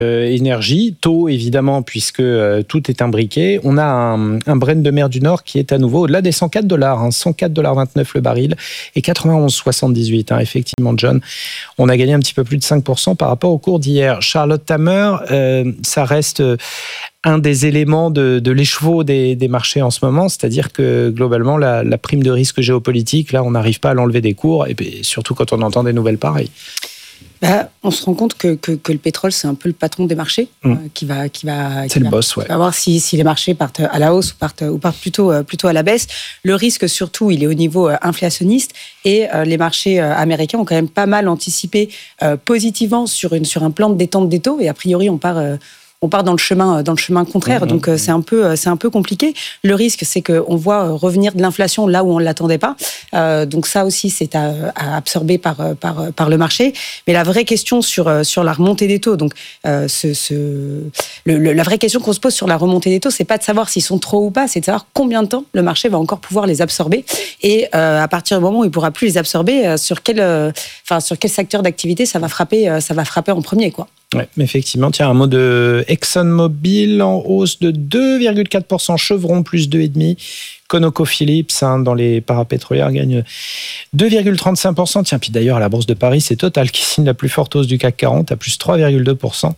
énergie, taux évidemment, puisque tout est imbriqué. On a un Brent de mer du Nord qui est à nouveau au-delà des $104, $104,29 le baril et 91,78. Effectivement, John, on a gagné un petit peu plus de 5% par rapport au cours d'hier. Charlotte Tamer, ça reste un des éléments de l'écheveau des marchés en ce moment, c'est-à-dire que globalement, la prime de risque géopolitique, là, on n'arrive pas à l'enlever des cours, et puis, surtout quand on entend des nouvelles pareilles. On se rend compte que le pétrole, c'est un peu le patron des marchés, qui va le boss, ouais. Va voir si les marchés partent à la hausse ou partent plutôt à la baisse. Le risque, surtout, il est au niveau inflationniste, et les marchés américains ont quand même pas mal anticipé positivement sur un plan de détente des taux, et a priori, on part dans le chemin contraire, donc c'est un peu compliqué. Le risque, c'est qu'on voit revenir de l'inflation là où on ne l'attendait pas. Donc ça aussi, c'est à absorber par le marché. Mais la vraie question sur la remontée des taux, donc la vraie question qu'on se pose sur la remontée des taux, c'est pas de savoir s'ils sont trop ou pas, c'est de savoir combien de temps le marché va encore pouvoir les absorber. Et à partir du moment où il pourra plus les absorber, sur quel secteur d'activité ça va frapper en premier, quoi. Ouais, effectivement. Tiens, un mot de ExxonMobil en hausse de 2,4%, Chevron plus 2,5%, ConocoPhillips dans les parapétrolières gagne 2,35%. Tiens, puis d'ailleurs à la Bourse de Paris, c'est Total qui signe la plus forte hausse du CAC 40 à plus 3,2%,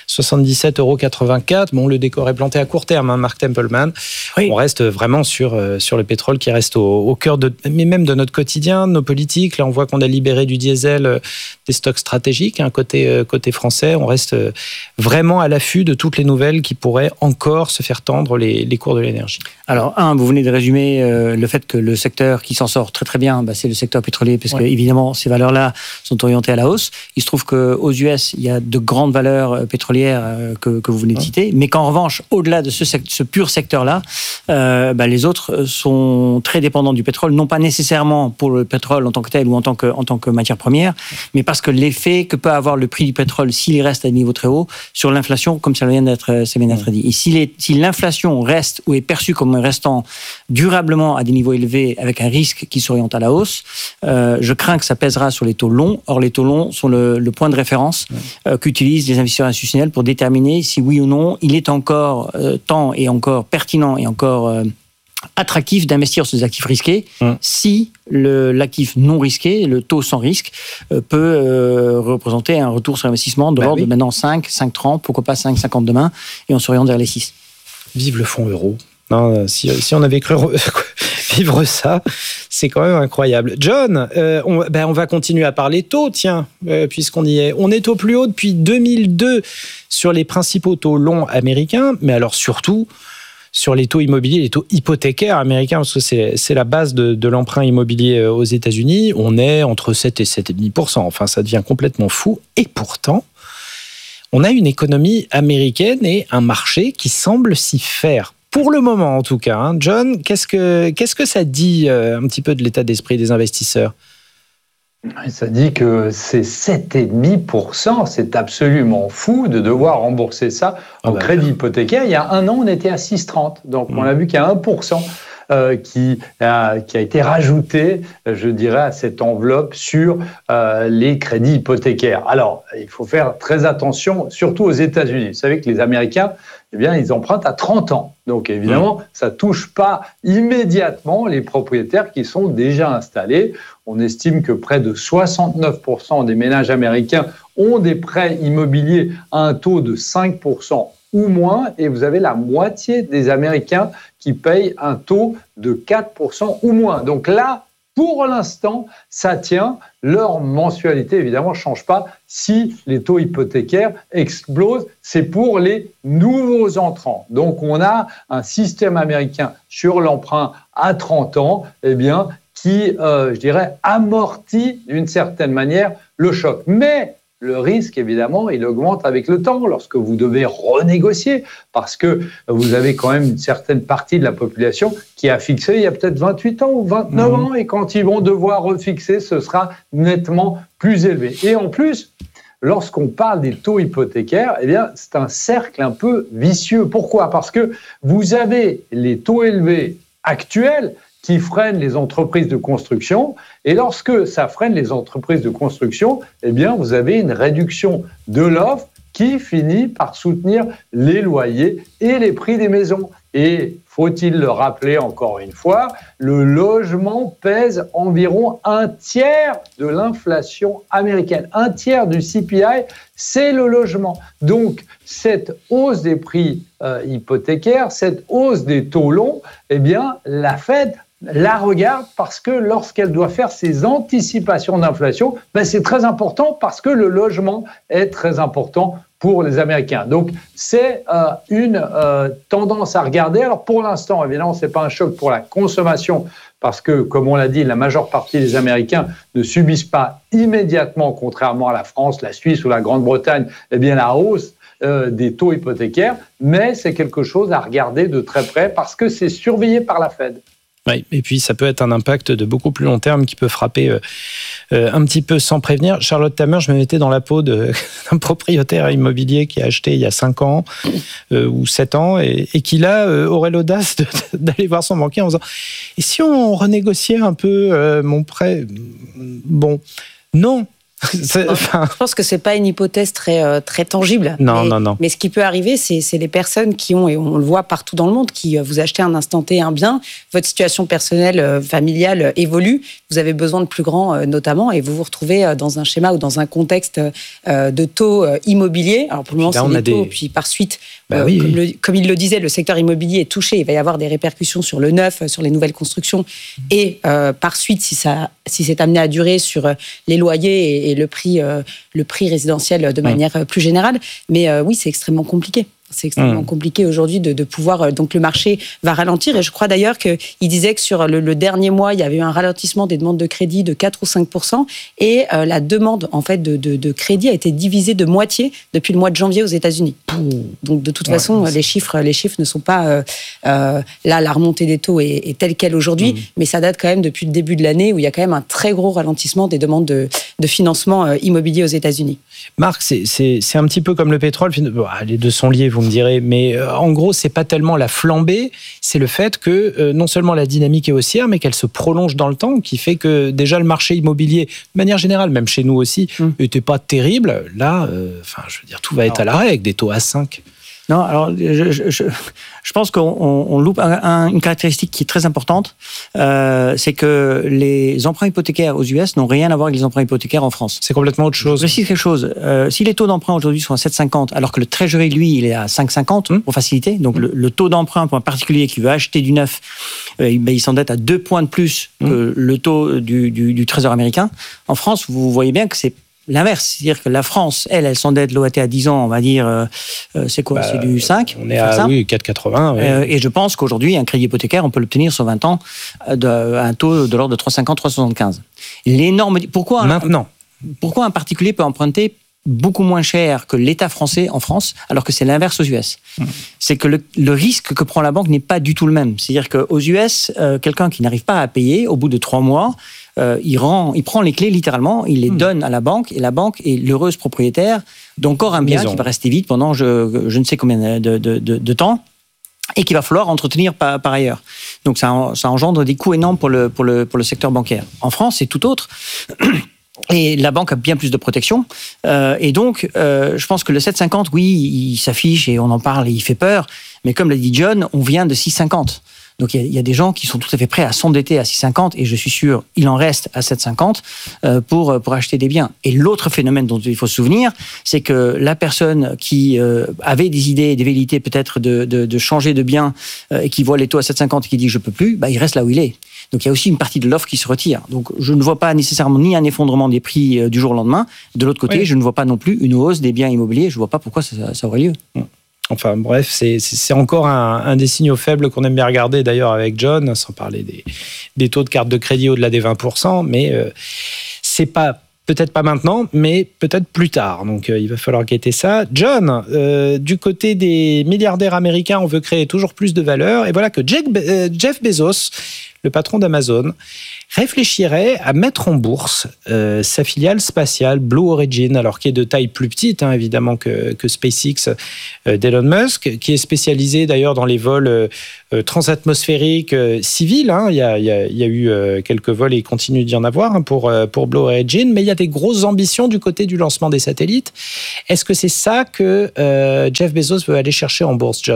77,84 €. Bon, le décor est planté à court terme, Mark Templeman. Oui. On reste vraiment sur le pétrole qui reste au cœur mais même de notre quotidien, de nos politiques. Là, on voit qu'on a libéré du diesel, des stocks stratégiques, côté français. On reste vraiment à l'affût de toutes les nouvelles qui pourraient encore se faire tendre les cours de l'énergie. Alors, vous venez de résumer le fait que le secteur qui s'en sort très très bien, c'est le secteur pétrolier, parce que évidemment ces valeurs-là sont orientées à la hausse. Il se trouve qu'aux US, il y a de grandes valeurs pétrolières que vous venez de citer, mais qu'en revanche, au-delà de ce pur secteur-là, les autres sont très dépendants du pétrole, non pas nécessairement pour le pétrole en tant que tel ou en tant que matière première, mais parce que l'effet que peut avoir le prix du pétrole s'il reste à des niveaux très hauts sur l'inflation, comme ça vient d'être dit. Et si l'inflation reste ou est perçue comme restant durablement à des niveaux élevés avec un risque qui s'oriente à la hausse, je crains que ça pèsera sur les taux longs. Or, les taux longs sont le point de référence qu'utilisent les investisseurs institutionnels pour déterminer si oui ou non il est encore temps et encore pertinent et encore attractif d'investir sur des actifs risqués si l'actif non risqué, le taux sans risque, peut représenter un retour sur investissement de l'ordre de maintenant 5,30, pourquoi pas 5,50 demain, et on s'oriente vers les 6. Vive le fonds euro. Non, si on avait cru vivre ça, c'est quand même incroyable. John, on va continuer à parler taux, puisqu'on y est. On est au plus haut depuis 2002 sur les principaux taux longs américains, mais alors surtout sur les taux immobiliers, les taux hypothécaires américains, parce que c'est la base de l'emprunt immobilier aux États-Unis. On est entre 7 et 7,5%. Enfin, ça devient complètement fou. Et pourtant, on a une économie américaine et un marché qui semble s'y faire. Pour le moment, en tout cas. John, qu'est-ce que ça dit un petit peu de l'état d'esprit des investisseurs ? Ça dit que c'est 7,5%. C'est absolument fou de devoir rembourser ça en crédit hypothécaire. Il y a un an, on était à 6,30. Donc, on a vu qu'il y a 1% qui a été rajouté, je dirais, à cette enveloppe sur les crédits hypothécaires. Alors, il faut faire très attention, surtout aux États-Unis. Vous savez que les Américains, ils empruntent à 30 ans. Donc, évidemment, ça ne touche pas immédiatement les propriétaires qui sont déjà installés. On estime que près de 69% des ménages américains ont des prêts immobiliers à un taux de 5% ou moins. Et vous avez la moitié des Américains qui payent un taux de 4% ou moins. Donc là, pour l'instant, ça tient. Leur mensualité, évidemment, ne change pas si les taux hypothécaires explosent. C'est pour les nouveaux entrants. Donc, on a un système américain sur l'emprunt à 30 ans, qui, je dirais, amortit d'une certaine manière le choc. Mais le risque, évidemment, il augmente avec le temps lorsque vous devez renégocier, parce que vous avez quand même une certaine partie de la population qui a fixé il y a peut-être 28 ans ou 29 ans, et quand ils vont devoir refixer, ce sera nettement plus élevé. Et en plus, lorsqu'on parle des taux hypothécaires, c'est un cercle un peu vicieux. Pourquoi ? Parce que vous avez les taux élevés actuels qui freinent les entreprises de construction. Et lorsque ça freine les entreprises de construction, vous avez une réduction de l'offre qui finit par soutenir les loyers et les prix des maisons. Et faut-il le rappeler encore une fois, le logement pèse environ un tiers de l'inflation américaine. Un tiers du CPI, c'est le logement. Donc, cette hausse des prix hypothécaires, cette hausse des taux longs, eh bien, la Fed la regarde parce que lorsqu'elle doit faire ses anticipations d'inflation, c'est très important parce que le logement est très important pour les Américains. Donc, c'est une tendance à regarder. Alors, pour l'instant, évidemment, ce n'est pas un choc pour la consommation parce que, comme on l'a dit, la majeure partie des Américains ne subissent pas immédiatement, contrairement à la France, la Suisse ou la Grande-Bretagne, eh bien, la hausse des taux hypothécaires, mais c'est quelque chose à regarder de très près parce que c'est surveillé par la Fed. Oui, et puis ça peut être un impact de beaucoup plus long terme qui peut frapper un petit peu sans prévenir. Charlotte Tamer, je me mettais dans la peau d'un propriétaire immobilier qui a acheté il y a 5 ans ou 7 ans et qui là aurait l'audace d'aller voir son banquier en disant « Et si on renégociait un peu mon prêt ?» Bon, non. Je pense que c'est pas une hypothèse très tangible. Non. Mais ce qui peut arriver, c'est les personnes qui ont, et on le voit partout dans le monde, qui vous achetez un instant T un bien, votre situation personnelle, familiale évolue, vous avez besoin de plus grand notamment, et vous vous retrouvez dans un schéma ou dans un contexte de taux immobiliers. Alors pour le moment, c'est des taux, puis par suite, comme il le disait, le secteur immobilier est touché, il va y avoir des répercussions sur le neuf, sur les nouvelles constructions, et par suite, si c'est amené à durer sur les loyers et le prix résidentiel de manière plus générale. Mais oui, c'est extrêmement compliqué. C'est extrêmement compliqué aujourd'hui de pouvoir... Donc, le marché va ralentir. Et je crois d'ailleurs qu'il disait que sur le dernier mois, il y avait eu un ralentissement des demandes de crédit de 4 ou 5%. Et la demande, en fait, de crédit a été divisée de moitié depuis le mois de janvier aux États-Unis. Donc, de toute façon, les chiffres ne sont pas... là, la remontée des taux est telle qu'elle aujourd'hui. Mais ça date quand même depuis le début de l'année où il y a quand même un très gros ralentissement des demandes de financement immobilier aux États-Unis. Marc, c'est un petit peu comme le pétrole. Les deux sont liés, vous me direz, mais en gros, c'est pas tellement la flambée, c'est le fait que non seulement la dynamique est haussière, mais qu'elle se prolonge dans le temps, qui fait que déjà le marché immobilier, de manière générale, même chez nous aussi, n'était pas terrible. Là, je veux dire, tout va être à l'arrêt avec des taux à 5. Non, alors je pense qu'on loupe une caractéristique qui est très importante, c'est que les emprunts hypothécaires aux US n'ont rien à voir avec les emprunts hypothécaires en France. C'est complètement autre chose. Je précise quelque chose. Si les taux d'emprunt aujourd'hui sont à 7,50, alors que le Treasury, lui, il est à 5,50 pour faciliter, donc le taux d'emprunt pour un particulier qui veut acheter du neuf, il s'endette à 2 points de plus que le taux du Trésor américain. En France, vous voyez bien que c'est l'inverse, c'est-à-dire que la France, elle s'endette l'OAT à 10 ans, on va dire, c'est quoi, c'est du 5 ? On est à 4,80. Oui. Et je pense qu'aujourd'hui, un crédit hypothécaire, on peut l'obtenir sur 20 ans à un taux de l'ordre de 3,50, 3,75. Pourquoi un particulier peut emprunter beaucoup moins cher que l'État français en France, alors que c'est l'inverse aux US. C'est que le risque que prend la banque n'est pas du tout le même. C'est-à-dire qu'aux US, quelqu'un qui n'arrive pas à payer, au bout de 3 mois, il prend les clés littéralement, il les donne à la banque, et la banque est l'heureuse propriétaire d'encore un bien qui va rester vide pendant je ne sais combien de temps, et qu'il va falloir entretenir par ailleurs. Donc ça engendre des coûts énormes pour le secteur bancaire. En France, c'est tout autre. Et la banque a bien plus de protection. Et donc, je pense que le 7,50, oui, il s'affiche et on en parle et il fait peur. Mais comme l'a dit John, on vient de 6,50. Donc, il y a des gens qui sont tout à fait prêts à s'endetter à 6,50 et je suis sûr, il en reste à 7,50 pour acheter des biens. Et l'autre phénomène dont il faut se souvenir, c'est que la personne qui avait des idées, des velléités peut-être de changer de bien et qui voit les taux à 7,50 et qui dit « je peux plus », il reste là où il est. Donc, il y a aussi une partie de l'offre qui se retire. Donc, je ne vois pas nécessairement ni un effondrement des prix du jour au lendemain. De l'autre côté, je ne vois pas non plus une hausse des biens immobiliers. Je ne vois pas pourquoi ça aurait lieu. Enfin bref, c'est encore un des signaux faibles qu'on aime bien regarder d'ailleurs avec John, sans parler des taux de carte de crédit au-delà des 20%, mais c'est pas... Peut-être pas maintenant, mais peut-être plus tard. Donc, il va falloir guetter ça. John, du côté des milliardaires américains, on veut créer toujours plus de valeur. Et voilà que Jeff Bezos, le patron d'Amazon, réfléchirait à mettre en bourse sa filiale spatiale Blue Origin, alors qui est de taille plus petite, évidemment, que SpaceX d'Elon Musk, qui est spécialisé d'ailleurs dans les vols transatmosphériques civils. Il y a eu quelques vols et il continue d'y en avoir pour Blue Origin, mais il y a des grosses ambitions du côté du lancement des satellites. Est-ce que c'est ça que Jeff Bezos veut aller chercher en bourse, John ?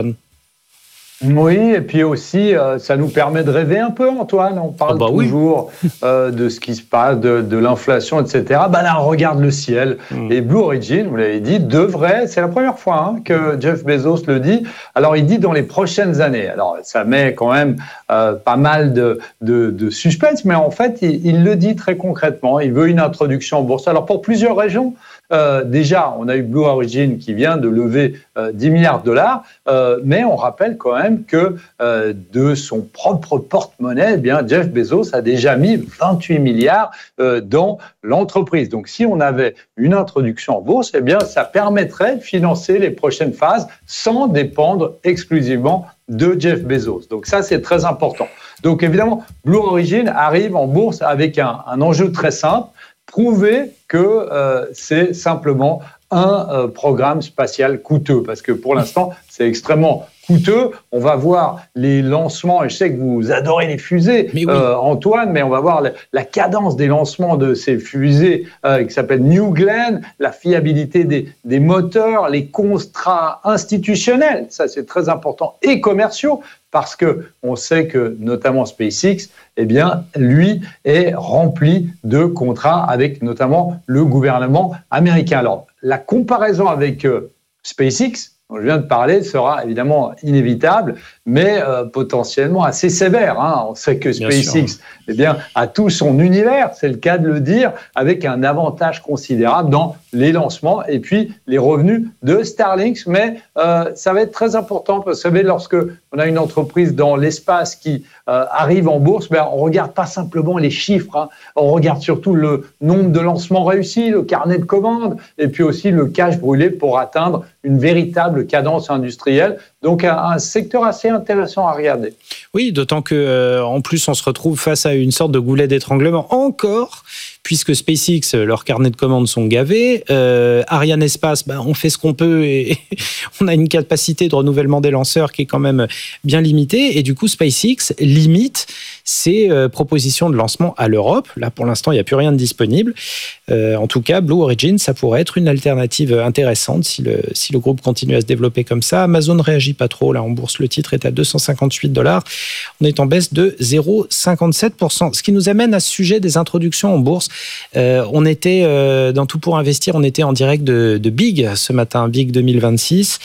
Oui, et puis aussi, ça nous permet de rêver un peu, Antoine. On parle toujours de ce qui se passe, de l'inflation, etc. Là, on regarde le ciel. Et Blue Origin, vous l'avez dit, c'est la première fois que Jeff Bezos le dit. Alors, il dit dans les prochaines années. Alors, ça met quand même pas mal de suspense, mais en fait, il le dit très concrètement. Il veut une introduction en bourse. Alors, pour plusieurs raisons. Déjà, on a eu Blue Origin qui vient de lever 10 milliards de dollars, mais on rappelle quand même que de son propre porte-monnaie, Jeff Bezos a déjà mis 28 milliards dans l'entreprise. Donc, si on avait une introduction en bourse, ça permettrait de financer les prochaines phases sans dépendre exclusivement de Jeff Bezos. Donc, ça, c'est très important. Donc, évidemment, Blue Origin arrive en bourse avec un enjeu très simple. Prouver que c'est simplement un programme spatial coûteux, parce que pour l'instant, c'est extrêmement coûteux. On va voir les lancements, et je sais que vous adorez les fusées, Antoine, mais on va voir la cadence des lancements de ces fusées qui s'appellent New Glenn, la fiabilité des moteurs, les contrats institutionnels, ça c'est très important, et commerciaux, parce qu'on sait que notamment SpaceX, lui est rempli de contrats avec notamment le gouvernement américain. Alors, la comparaison avec SpaceX, dont je viens de parler, sera évidemment inévitable, mais potentiellement assez sévère. On sait que SpaceX a tout son univers, c'est le cas de le dire, avec un avantage considérable dans les lancements et puis les revenus de Starlink. Mais ça va être très important, parce que vous savez, lorsque on a une entreprise dans l'espace qui arrive en bourse, on ne regarde pas simplement les chiffres, on regarde surtout le nombre de lancements réussis, le carnet de commandes, et puis aussi le cash brûlé pour atteindre une véritable cadence industrielle. Donc, un secteur assez intéressant à regarder. Oui, d'autant qu'en plus, on se retrouve face à une sorte de goulet d'étranglement encore, puisque SpaceX, leurs carnets de commandes sont gavés. Ariane Espace, on fait ce qu'on peut et on a une capacité de renouvellement des lanceurs qui est quand même bien limitée. Et du coup, SpaceX limite ses propositions de lancement à l'Europe. Là, pour l'instant, il n'y a plus rien de disponible. En tout cas, Blue Origin, ça pourrait être une alternative intéressante si le groupe continue à se développer comme ça. Amazon ne réagit pas trop. Là, en bourse, le titre est à $258. On est en baisse de 0,57%. Ce qui nous amène à ce sujet des introductions en bourse. On était dans Tout pour investir, on était en direct de Big ce matin, Big 2026.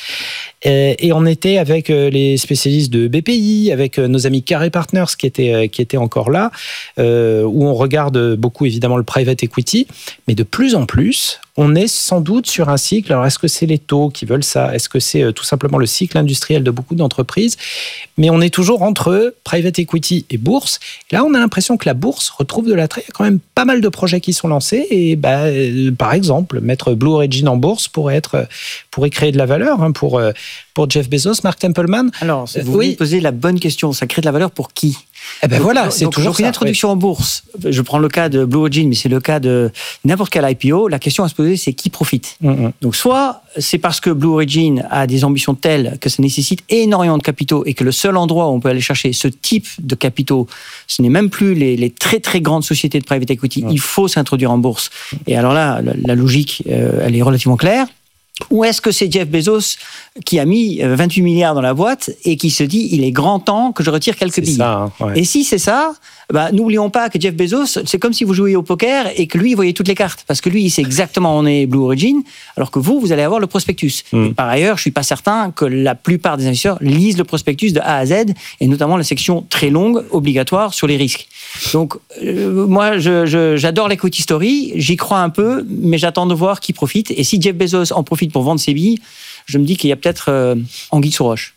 Et on était avec les spécialistes de BPI, avec nos amis Carré Partners qui étaient encore là, où on regarde beaucoup évidemment le private equity, mais de plus en plus, on est sans doute sur un cycle. Alors, est-ce que c'est les taux qui veulent ça? Est-ce que c'est tout simplement le cycle industriel de beaucoup d'entreprises? Mais on est toujours entre private equity et bourse. Et là, on a l'impression que la bourse retrouve de l'attrait. Il y a quand même pas mal de projets qui sont lancés. Et par exemple, mettre Blue Origin en bourse pourrait créer de la valeur pour Jeff Bezos. Mark Templeman. Alors, vous voulez poser la bonne question. Ça crée de la valeur pour qui? C'est toujours une introduction en bourse. Je prends le cas de Blue Origin, mais c'est le cas de n'importe quel IPO. La question à se poser, c'est qui profite. Donc, soit c'est parce que Blue Origin a des ambitions telles que ça nécessite énormément de capitaux et que le seul endroit où on peut aller chercher ce type de capitaux, ce n'est même plus les très très grandes sociétés de private equity. Il faut s'introduire en bourse. Et alors là, la logique, elle est relativement claire. Ou est-ce que c'est Jeff Bezos qui a mis 28 milliards dans la boîte et qui se dit il est grand temps que je retire quelques billes? Et si c'est ça, n'oublions pas que Jeff Bezos, c'est comme si vous jouiez au poker et que lui, il voyait toutes les cartes. Parce que lui, il sait exactement où on est Blue Origin, alors que vous allez avoir le prospectus. Et par ailleurs, je ne suis pas certain que la plupart des investisseurs lisent le prospectus de A à Z, et notamment la section très longue, obligatoire, sur les risques. Donc, moi, j'adore l'equity story, j'y crois un peu, mais j'attends de voir qui profite. Et si Jeff Bezos en profite pour vendre ses billes, je me dis qu'il y a peut-être anguille sous roche.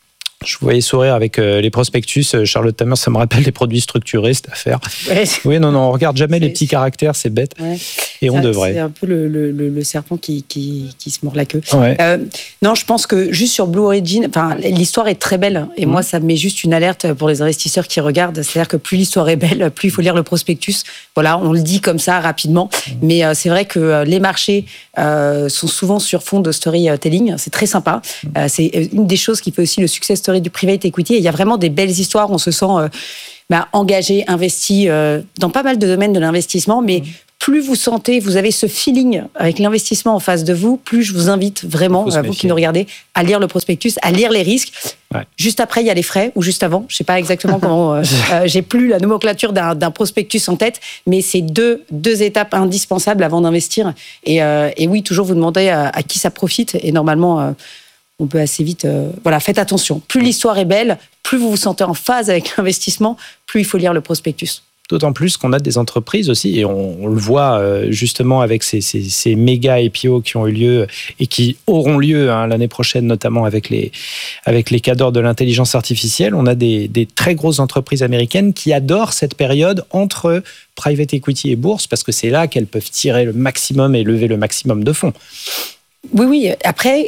Je vous voyais sourire avec les prospectus. Charlotte Tamer, ça me rappelle les produits structurés, cette affaire. Ouais. Oui, non, on regarde jamais les petits caractères, c'est bête. Ouais. Et on devrait. C'est un peu le serpent qui se mord la queue. Ouais. Non, je pense que juste sur Blue Origin, l'histoire est très belle. Et moi, ça me met juste une alerte pour les investisseurs qui regardent. C'est-à-dire que plus l'histoire est belle, plus il faut lire le prospectus. Voilà, on le dit comme ça rapidement. Mais c'est vrai que les marchés sont souvent sur fond de storytelling. C'est très sympa. C'est une des choses qui fait aussi le success story du private equity. Et il y a vraiment des belles histoires. On se sent engagé, investi dans pas mal de domaines de l'investissement. Mais plus vous avez ce feeling avec l'investissement en face de vous, plus je vous invite vraiment, vous qui nous regardez, à lire le prospectus, à lire les risques. Ouais. Juste après, il y a les frais, ou juste avant. Je ne sais pas exactement comment. J'ai plus la nomenclature d'un prospectus en tête, mais c'est deux étapes indispensables avant d'investir. Et oui, toujours vous demander à qui ça profite. Et normalement, on peut assez vite. Faites attention. Plus l'histoire est belle, plus vous vous sentez en phase avec l'investissement, plus il faut lire le prospectus. D'autant plus qu'on a des entreprises aussi, et on le voit justement avec ces méga IPO qui ont eu lieu et qui auront lieu l'année prochaine, notamment avec les cadors de l'intelligence artificielle. On a des très grosses entreprises américaines qui adorent cette période entre private equity et bourse, parce que c'est là qu'elles peuvent tirer le maximum et lever le maximum de fonds. Oui. Après,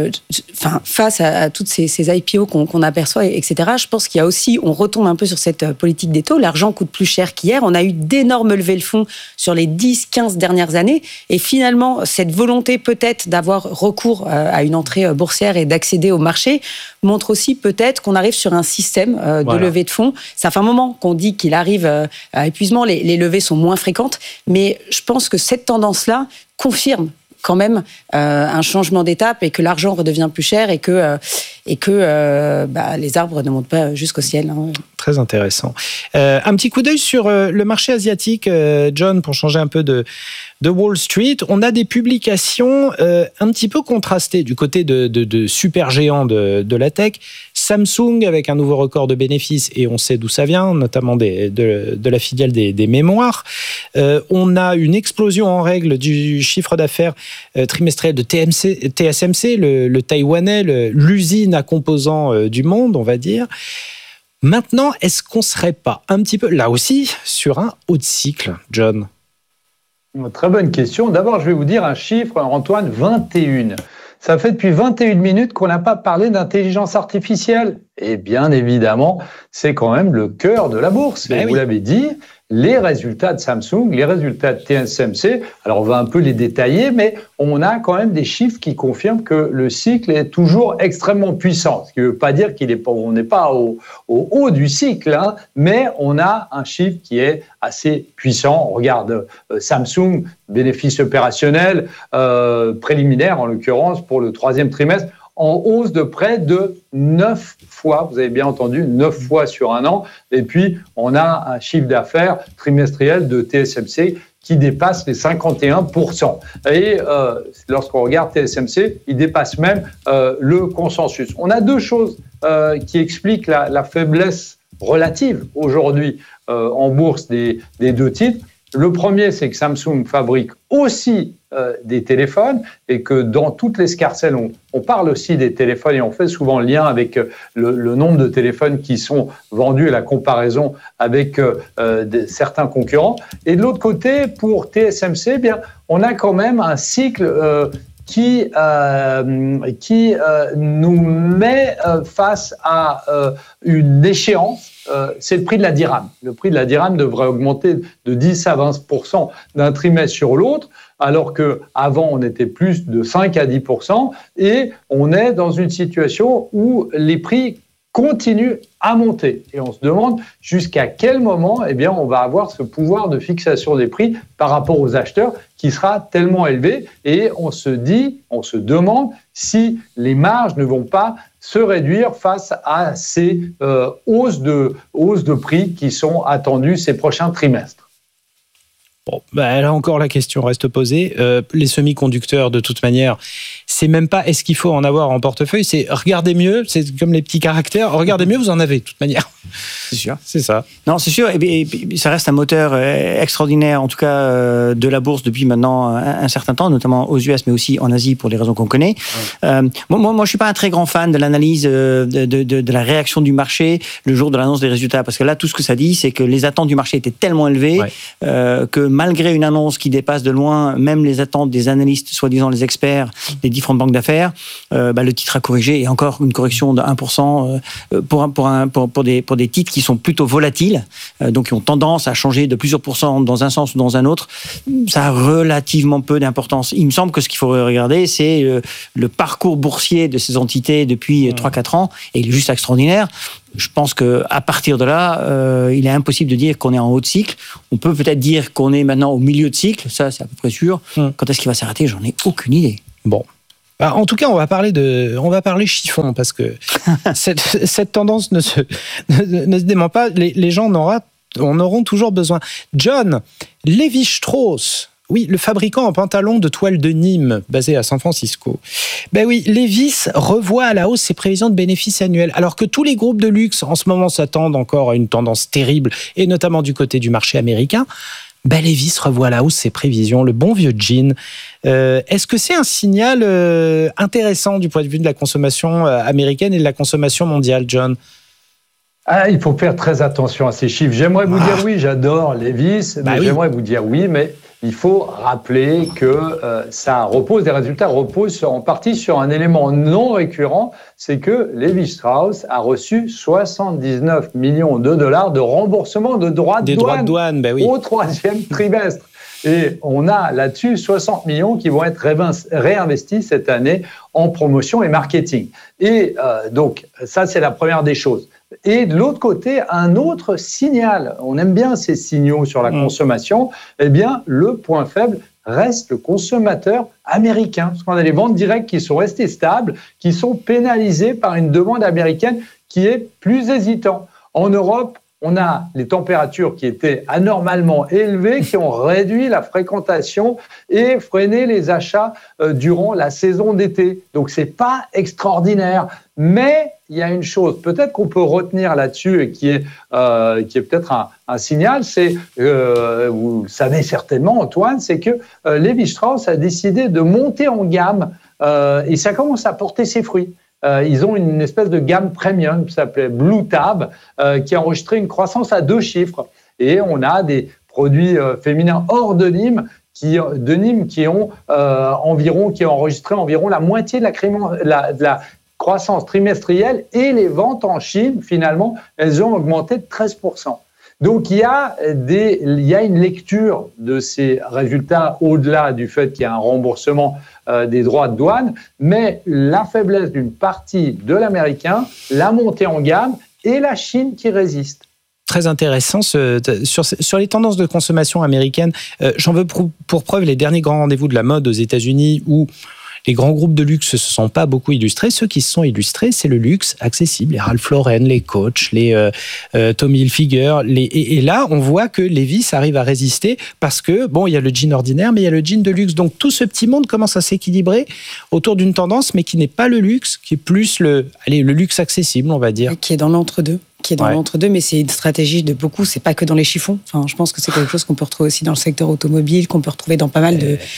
face à toutes ces IPO qu'on aperçoit, etc., je pense qu'il y a aussi, on retombe un peu sur cette politique des taux. L'argent coûte plus cher qu'hier. On a eu d'énormes levées de fonds sur les 10-15 dernières années. Et finalement, cette volonté peut-être d'avoir recours à une entrée boursière et d'accéder au marché montre aussi peut-être qu'on arrive sur un système de levée de fonds. Ça fait un moment qu'on dit qu'il arrive à épuisement. Les levées sont moins fréquentes. Mais je pense que cette tendance-là confirme quand même un changement d'étape et que l'argent redevient plus cher et que les arbres ne montent pas jusqu'au ciel. Très intéressant. Un petit coup d'œil sur le marché asiatique, John, pour changer un peu de Wall Street. On a des publications un petit peu contrastées du côté de super géants de la tech. Samsung avec un nouveau record de bénéfices, et on sait d'où ça vient, notamment de la filiale des mémoires. On a une explosion en règle du chiffre d'affaires trimestriel de TSMC, le taïwanais, l'usine à composants du monde, on va dire. Maintenant, est-ce qu'on ne serait pas un petit peu, là aussi, sur un haut de cycle, John ? Très bonne question. D'abord, je vais vous dire un chiffre, Antoine, 21. Ça fait depuis 21 minutes qu'on n'a pas parlé d'intelligence artificielle. Et bien évidemment, c'est quand même le cœur de la bourse. Et vous l'avez dit, les résultats de Samsung, les résultats de TSMC, alors on va un peu les détailler, mais on a quand même des chiffres qui confirment que le cycle est toujours extrêmement puissant. Ce qui ne veut pas dire qu'on n'est pas au haut du cycle, mais on a un chiffre qui est assez puissant. On regarde Samsung, bénéfice opérationnel préliminaire, en l'occurrence pour le 3e trimestre, en hausse de près de 9 fois, vous avez bien entendu, 9 fois sur un an. Et puis, on a un chiffre d'affaires trimestriel de TSMC qui dépasse les 51%. Et lorsqu'on regarde TSMC, il dépasse même le consensus. On a deux choses qui expliquent la faiblesse relative aujourd'hui en bourse des deux titres. Le premier, c'est que Samsung fabrique aussi des téléphones et que dans toutes les scarcelles, on parle aussi des téléphones et on fait souvent le lien avec le nombre de téléphones qui sont vendus et la comparaison avec certains concurrents. Et de l'autre côté, pour TSMC, eh bien, on a quand même un cycle qui nous met face à une échéance. C'est le prix de la dirham. Le prix de la dirham devrait augmenter de 10 à 20% d'un trimestre sur l'autre, alors qu'avant, on était plus de 5 à 10%, et on est dans une situation où les prix continuent à monter. Et on se demande jusqu'à quel moment on va avoir ce pouvoir de fixation des prix par rapport aux acheteurs qui sera tellement élevé. Et on se demande si les marges ne vont pas se réduire face à ces hausses de prix qui sont attendues ces prochains trimestres. Bon, là encore, la question reste posée. Les semi-conducteurs, de toute manière, c'est même pas est-ce qu'il faut en avoir en portefeuille, c'est regardez mieux, c'est comme les petits caractères, regardez mieux, vous en avez, de toute manière. C'est sûr. C'est ça. Non, c'est sûr. Et ça reste un moteur extraordinaire, en tout cas, de la bourse depuis maintenant un certain temps, notamment aux US, mais aussi en Asie, pour les raisons qu'on connaît. Ouais. Moi, je suis pas un très grand fan de l'analyse de la réaction du marché le jour de l'annonce des résultats, parce que là, tout ce que ça dit, c'est que les attentes du marché étaient tellement élevées que malgré une annonce qui dépasse de loin même les attentes des analystes, soi-disant les experts des différentes banques d'affaires, le titre a corrigé, et encore une correction de 1% pour des titres qui sont plutôt volatiles, donc qui ont tendance à changer de plusieurs pourcents dans un sens ou dans un autre. Ça a relativement peu d'importance. Il me semble que ce qu'il faut regarder, c'est le parcours boursier de ces entités depuis 3-4 ans, et il est juste extraordinaire. Je pense qu'à partir de là, il est impossible de dire qu'on est en haut de cycle. On peut peut-être dire qu'on est maintenant au milieu de cycle, ça c'est à peu près sûr. Quand est-ce qu'il va s'arrêter, j'en ai aucune idée. Bon. En tout cas, on va parler chiffon, parce que cette tendance ne se dément pas. Les gens en auront toujours besoin. John, Lévi-Strauss, oui, le fabricant en pantalons de toile de Nîmes, basé à San Francisco. Oui, Levi's revoit à la hausse ses prévisions de bénéfices annuels, alors que tous les groupes de luxe en ce moment s'attendent encore à une tendance terrible, et notamment du côté du marché américain. Levi's revoit à la hausse ses prévisions, le bon vieux jean. Est-ce que c'est un signal intéressant du point de vue de la consommation américaine et de la consommation mondiale, John ? Il faut faire très attention à ces chiffres. J'aimerais vous dire oui, j'adore Levi's, mais j'aimerais vous dire oui, mais il faut rappeler que les résultats reposent en partie sur un élément non récurrent, c'est que Lévi-Strauss a reçu 79 millions de dollars de remboursement de droits de douane au troisième trimestre. Et on a là-dessus 60 millions qui vont être réinvestis cette année en promotion et marketing. Et donc, ça, c'est la première des choses. Et de l'autre côté, un autre signal, on aime bien ces signaux sur la consommation, le point faible reste le consommateur américain. Parce qu'on a les ventes directes qui sont restées stables, qui sont pénalisées par une demande américaine qui est plus hésitante. En Europe, on a les températures qui étaient anormalement élevées, qui ont réduit la fréquentation et freiné les achats durant la saison d'été. Donc, c'est pas extraordinaire. Mais il y a une chose, peut-être qu'on peut retenir là-dessus et qui est peut-être un signal, c'est, vous le savez certainement, Antoine, c'est que Lévi-Strauss a décidé de monter en gamme et ça commence à porter ses fruits. Ils ont une espèce de gamme premium qui s'appelait Blue Tab, qui a enregistré une croissance à 2 chiffres. Et on a des produits féminins hors de Nîmes qui ont enregistré environ la moitié de la croissance trimestrielle, et les ventes en Chine, finalement, elles ont augmenté de 13%. Donc, il y a une lecture de ces résultats au-delà du fait qu'il y a un remboursement des droits de douane, mais la faiblesse d'une partie de l'américain, la montée en gamme et la Chine qui résiste. Très intéressant sur les tendances de consommation américaine. J'en veux pour preuve les derniers grands rendez-vous de la mode aux États-Unis où les grands groupes de luxe ne se sont pas beaucoup illustrés. Ceux qui se sont illustrés, c'est le luxe accessible. Les Ralph Lauren, les Coach, les Tommy Hilfiger. Et là, on voit que Levi's arrive à résister parce que, il y a le jean ordinaire, mais il y a le jean de luxe. Donc, tout ce petit monde commence à s'équilibrer autour d'une tendance, mais qui n'est pas le luxe, qui est plus le luxe accessible, on va dire. Qui est dans l'entre-deux. Mais c'est une stratégie de beaucoup, c'est pas que dans les chiffons. Enfin, je pense que c'est quelque chose qu'on peut retrouver aussi dans le secteur automobile, qu'on peut retrouver dans pas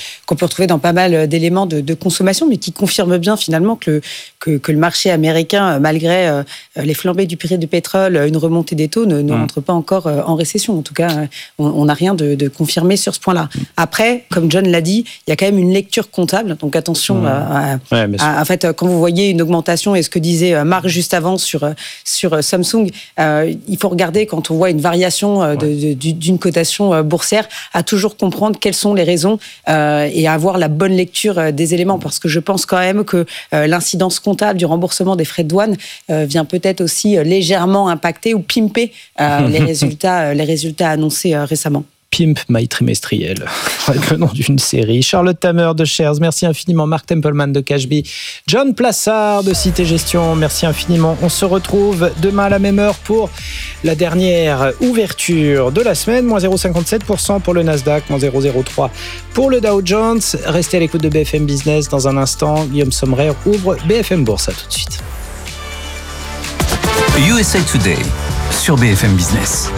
mal d'éléments de consommation, mais qui confirme bien finalement que le marché américain, malgré les flambées du prix du pétrole, une remontée des taux, ne rentre pas encore en récession. En tout cas, on n'a rien de confirmé sur ce point-là. Après, comme John l'a dit, il y a quand même une lecture comptable, donc attention en fait, quand vous voyez une augmentation, et ce que disait Marc juste avant sur Samsung, il faut regarder quand on voit une variation d'une cotation boursière, à toujours comprendre quelles sont les raisons et à avoir la bonne lecture des éléments, parce que je pense quand même que l'incidence comptable du remboursement des frais de douane vient peut-être aussi légèrement impacter ou pimper les résultats annoncés récemment. Pimp My Trimestriel, le nom d'une série. Charlotte Tamer de Shares, merci infiniment. Mark Templeman de Cashbee. John Plassard de Cité Gestion, merci infiniment. On se retrouve demain à la même heure pour la dernière ouverture de la semaine. Moins 0,57% pour le Nasdaq, moins 0,03% pour le Dow Jones. Restez à l'écoute de BFM Business. Dans un instant, Guillaume Sommerer ouvre BFM Bourse. À tout de suite. USA Today sur BFM Business.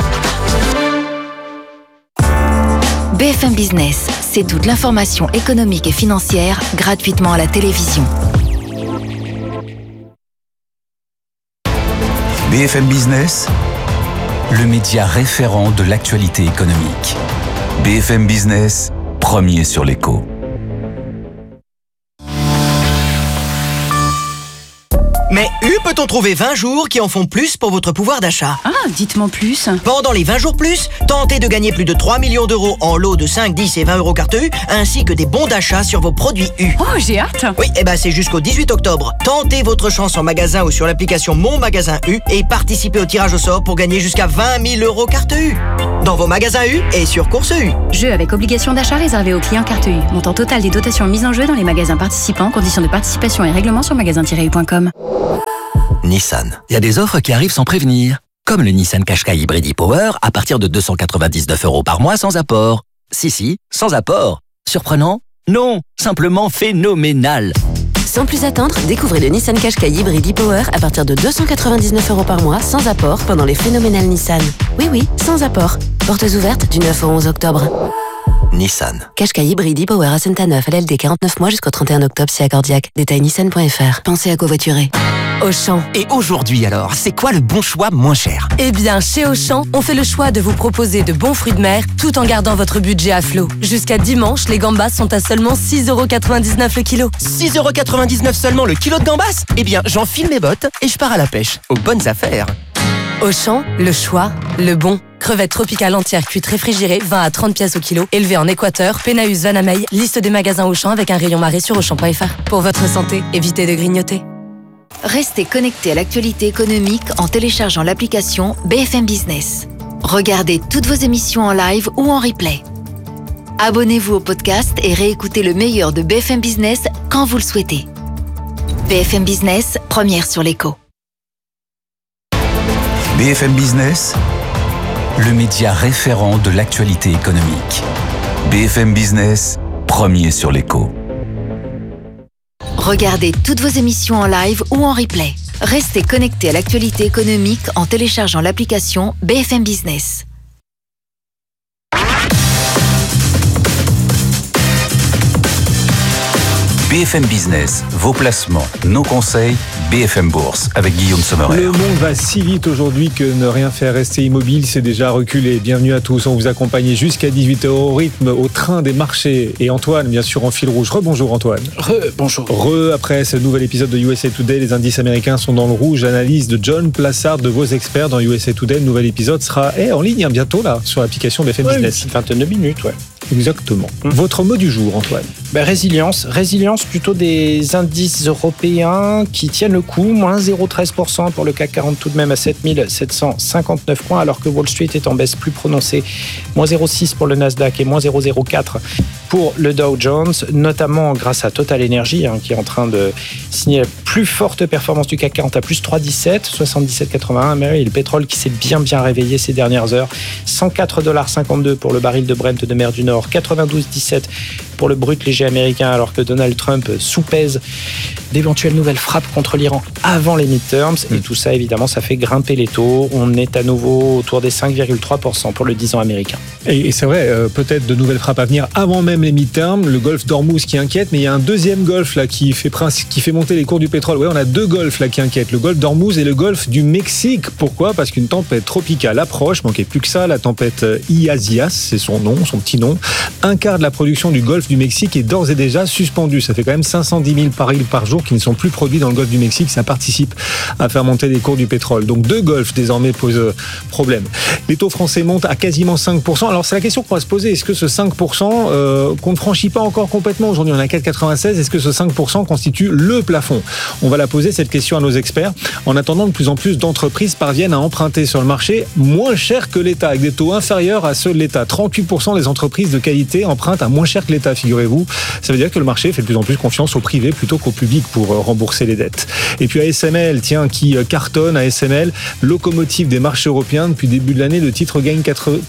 BFM Business, c'est toute l'information économique et financière gratuitement à la télévision. BFM Business, le média référent de l'actualité économique. BFM Business, premier sur l'écho. Mais peut-on trouver 20 jours qui en font plus pour votre pouvoir d'achat? Ah, dites-moi plus. Pendant les 20 jours plus, tentez de gagner plus de 3 millions d'euros en lots de 5, 10 et 20 euros carte U, ainsi que des bons d'achat sur vos produits U. Oh, j'ai hâte. Oui, c'est jusqu'au 18 octobre. Tentez votre chance en magasin ou sur l'application Mon Magasin U et participez au tirage au sort pour gagner jusqu'à 20 000 euros carte U. Dans vos magasins U et sur Course U. Jeu avec obligation d'achat réservé aux clients carte U. Montant total des dotations mises en jeu dans les magasins participants. Conditions de participation et règlements sur magasin-u.com. Nissan. Il y a des offres qui arrivent sans prévenir. Comme le Nissan Qashqai Hybrid e-Power à partir de 299 € par mois sans apport. Si, sans apport. Surprenant? Non, simplement phénoménal. Sans plus attendre, découvrez le Nissan Qashqai Hybrid e-Power à partir de 299 € par mois sans apport pendant les phénoménales Nissan. Oui, sans apport. Portes ouvertes du 9 au 11 octobre. Nissan. Qashqai Hybrid e-Power à Saint-Neuf, LLD 49 mois jusqu'au 31 octobre si accordiaque. Détail nissan.fr. Pensez à covoiturer. Auchan. Et aujourd'hui alors, c'est quoi le bon choix moins cher? Eh bien, chez Auchan, on fait le choix de vous proposer de bons fruits de mer tout en gardant votre budget à flot. Jusqu'à dimanche, les gambas sont à seulement 6,99 € le kilo. 6,99 € seulement le kilo de gambas? Eh bien, j'enfile mes bottes et je pars à la pêche. Aux bonnes affaires. Auchan, le choix, le bon. Crevettes tropicales entières cuites réfrigérées, 20 à 30 pièces au kilo, élevées en Équateur, Pénaus, Vanamey, liste des magasins Auchan avec un rayon marée sur Auchan.fr. Pour votre santé, évitez de grignoter. Restez connectés à l'actualité économique en téléchargeant l'application BFM Business. Regardez toutes vos émissions en live ou en replay. Abonnez-vous au podcast et réécoutez le meilleur de BFM Business quand vous le souhaitez. BFM Business, première sur l'écho. BFM Business, le média référent de l'actualité économique. BFM Business, premier sur l'écho. Regardez toutes vos émissions en live ou en replay. Restez connectés à l'actualité économique en téléchargeant l'application BFM Business. BFM Business, vos placements, nos conseils, BFM Bourse avec Guillaume Sommerer. Le monde va si vite aujourd'hui que ne rien faire rester immobile, c'est déjà reculé. Bienvenue à tous, on vous accompagne jusqu'à 18h au rythme, au train des marchés. Et Antoine, bien sûr, en fil rouge. Rebonjour Antoine. Bonjour. Après ce nouvel épisode de USA Today, les indices américains sont dans le rouge. Analyse de John Plassard, de vos experts dans USA Today. Le nouvel épisode sera en ligne bientôt là, sur l'application BFM Business. Une vingtaine de minutes, ouais. Exactement. Votre mot du jour, Antoine? Résilience plutôt des indices européens qui tiennent le coup, moins 0,13% pour le CAC 40 tout de même à 7759 points, alors que Wall Street est en baisse plus prononcée, moins 0,6 pour le Nasdaq et moins 0,04 pour le Dow Jones, notamment grâce à Total Energy qui est en train de signer la plus forte performance du CAC 40 à plus 3,17, 77,81, et le pétrole qui s'est bien réveillé ces dernières heures, 104,52 pour le baril de Brent de mer du Nord, 92,17 pour le brut léger américain, alors que Donald Trump soupèse d'éventuelles nouvelles frappes contre l'Iran avant les midterms. Et tout ça, évidemment, ça fait grimper les taux. On est à nouveau autour des 5,3% pour le 10 ans américain. Et c'est vrai, peut-être de nouvelles frappes à venir avant même les midterms. Le golfe d'Ormuz qui inquiète, mais il y a un deuxième golfe là qui fait monter les cours du pétrole. Oui, on a deux golfs là qui inquiètent, le golfe d'Ormuz et le golfe du Mexique. Pourquoi? Parce qu'une tempête tropicale approche. Manquait plus que ça, la tempête Iasias, c'est son nom, son petit nom. Un quart de la production du golfe du Mexique est d'ores et déjà suspendu. Ça fait quand même 510 000 barils par jour qui ne sont plus produits dans le golfe du Mexique. Ça participe à faire monter les cours du pétrole. Donc 2 golfs désormais posent problème. Les taux français montent à quasiment 5%. Alors c'est la question qu'on va se poser. Est-ce que ce 5% qu'on ne franchit pas encore complètement, aujourd'hui on est à 4,96, est-ce que ce 5% constitue le plafond? On va la poser cette question à nos experts. En attendant, de plus en plus d'entreprises parviennent à emprunter sur le marché moins cher que l'État, avec des taux inférieurs à ceux de l'État. 38% des entreprises de qualité empruntent à moins cher que l'État, figurez-vous. Ça veut dire que le marché fait de plus en plus confiance au privé plutôt qu'au public pour rembourser les dettes. Et puis ASML, qui cartonne, ASML, locomotive des marchés européens depuis le début de l'année, le titre gagne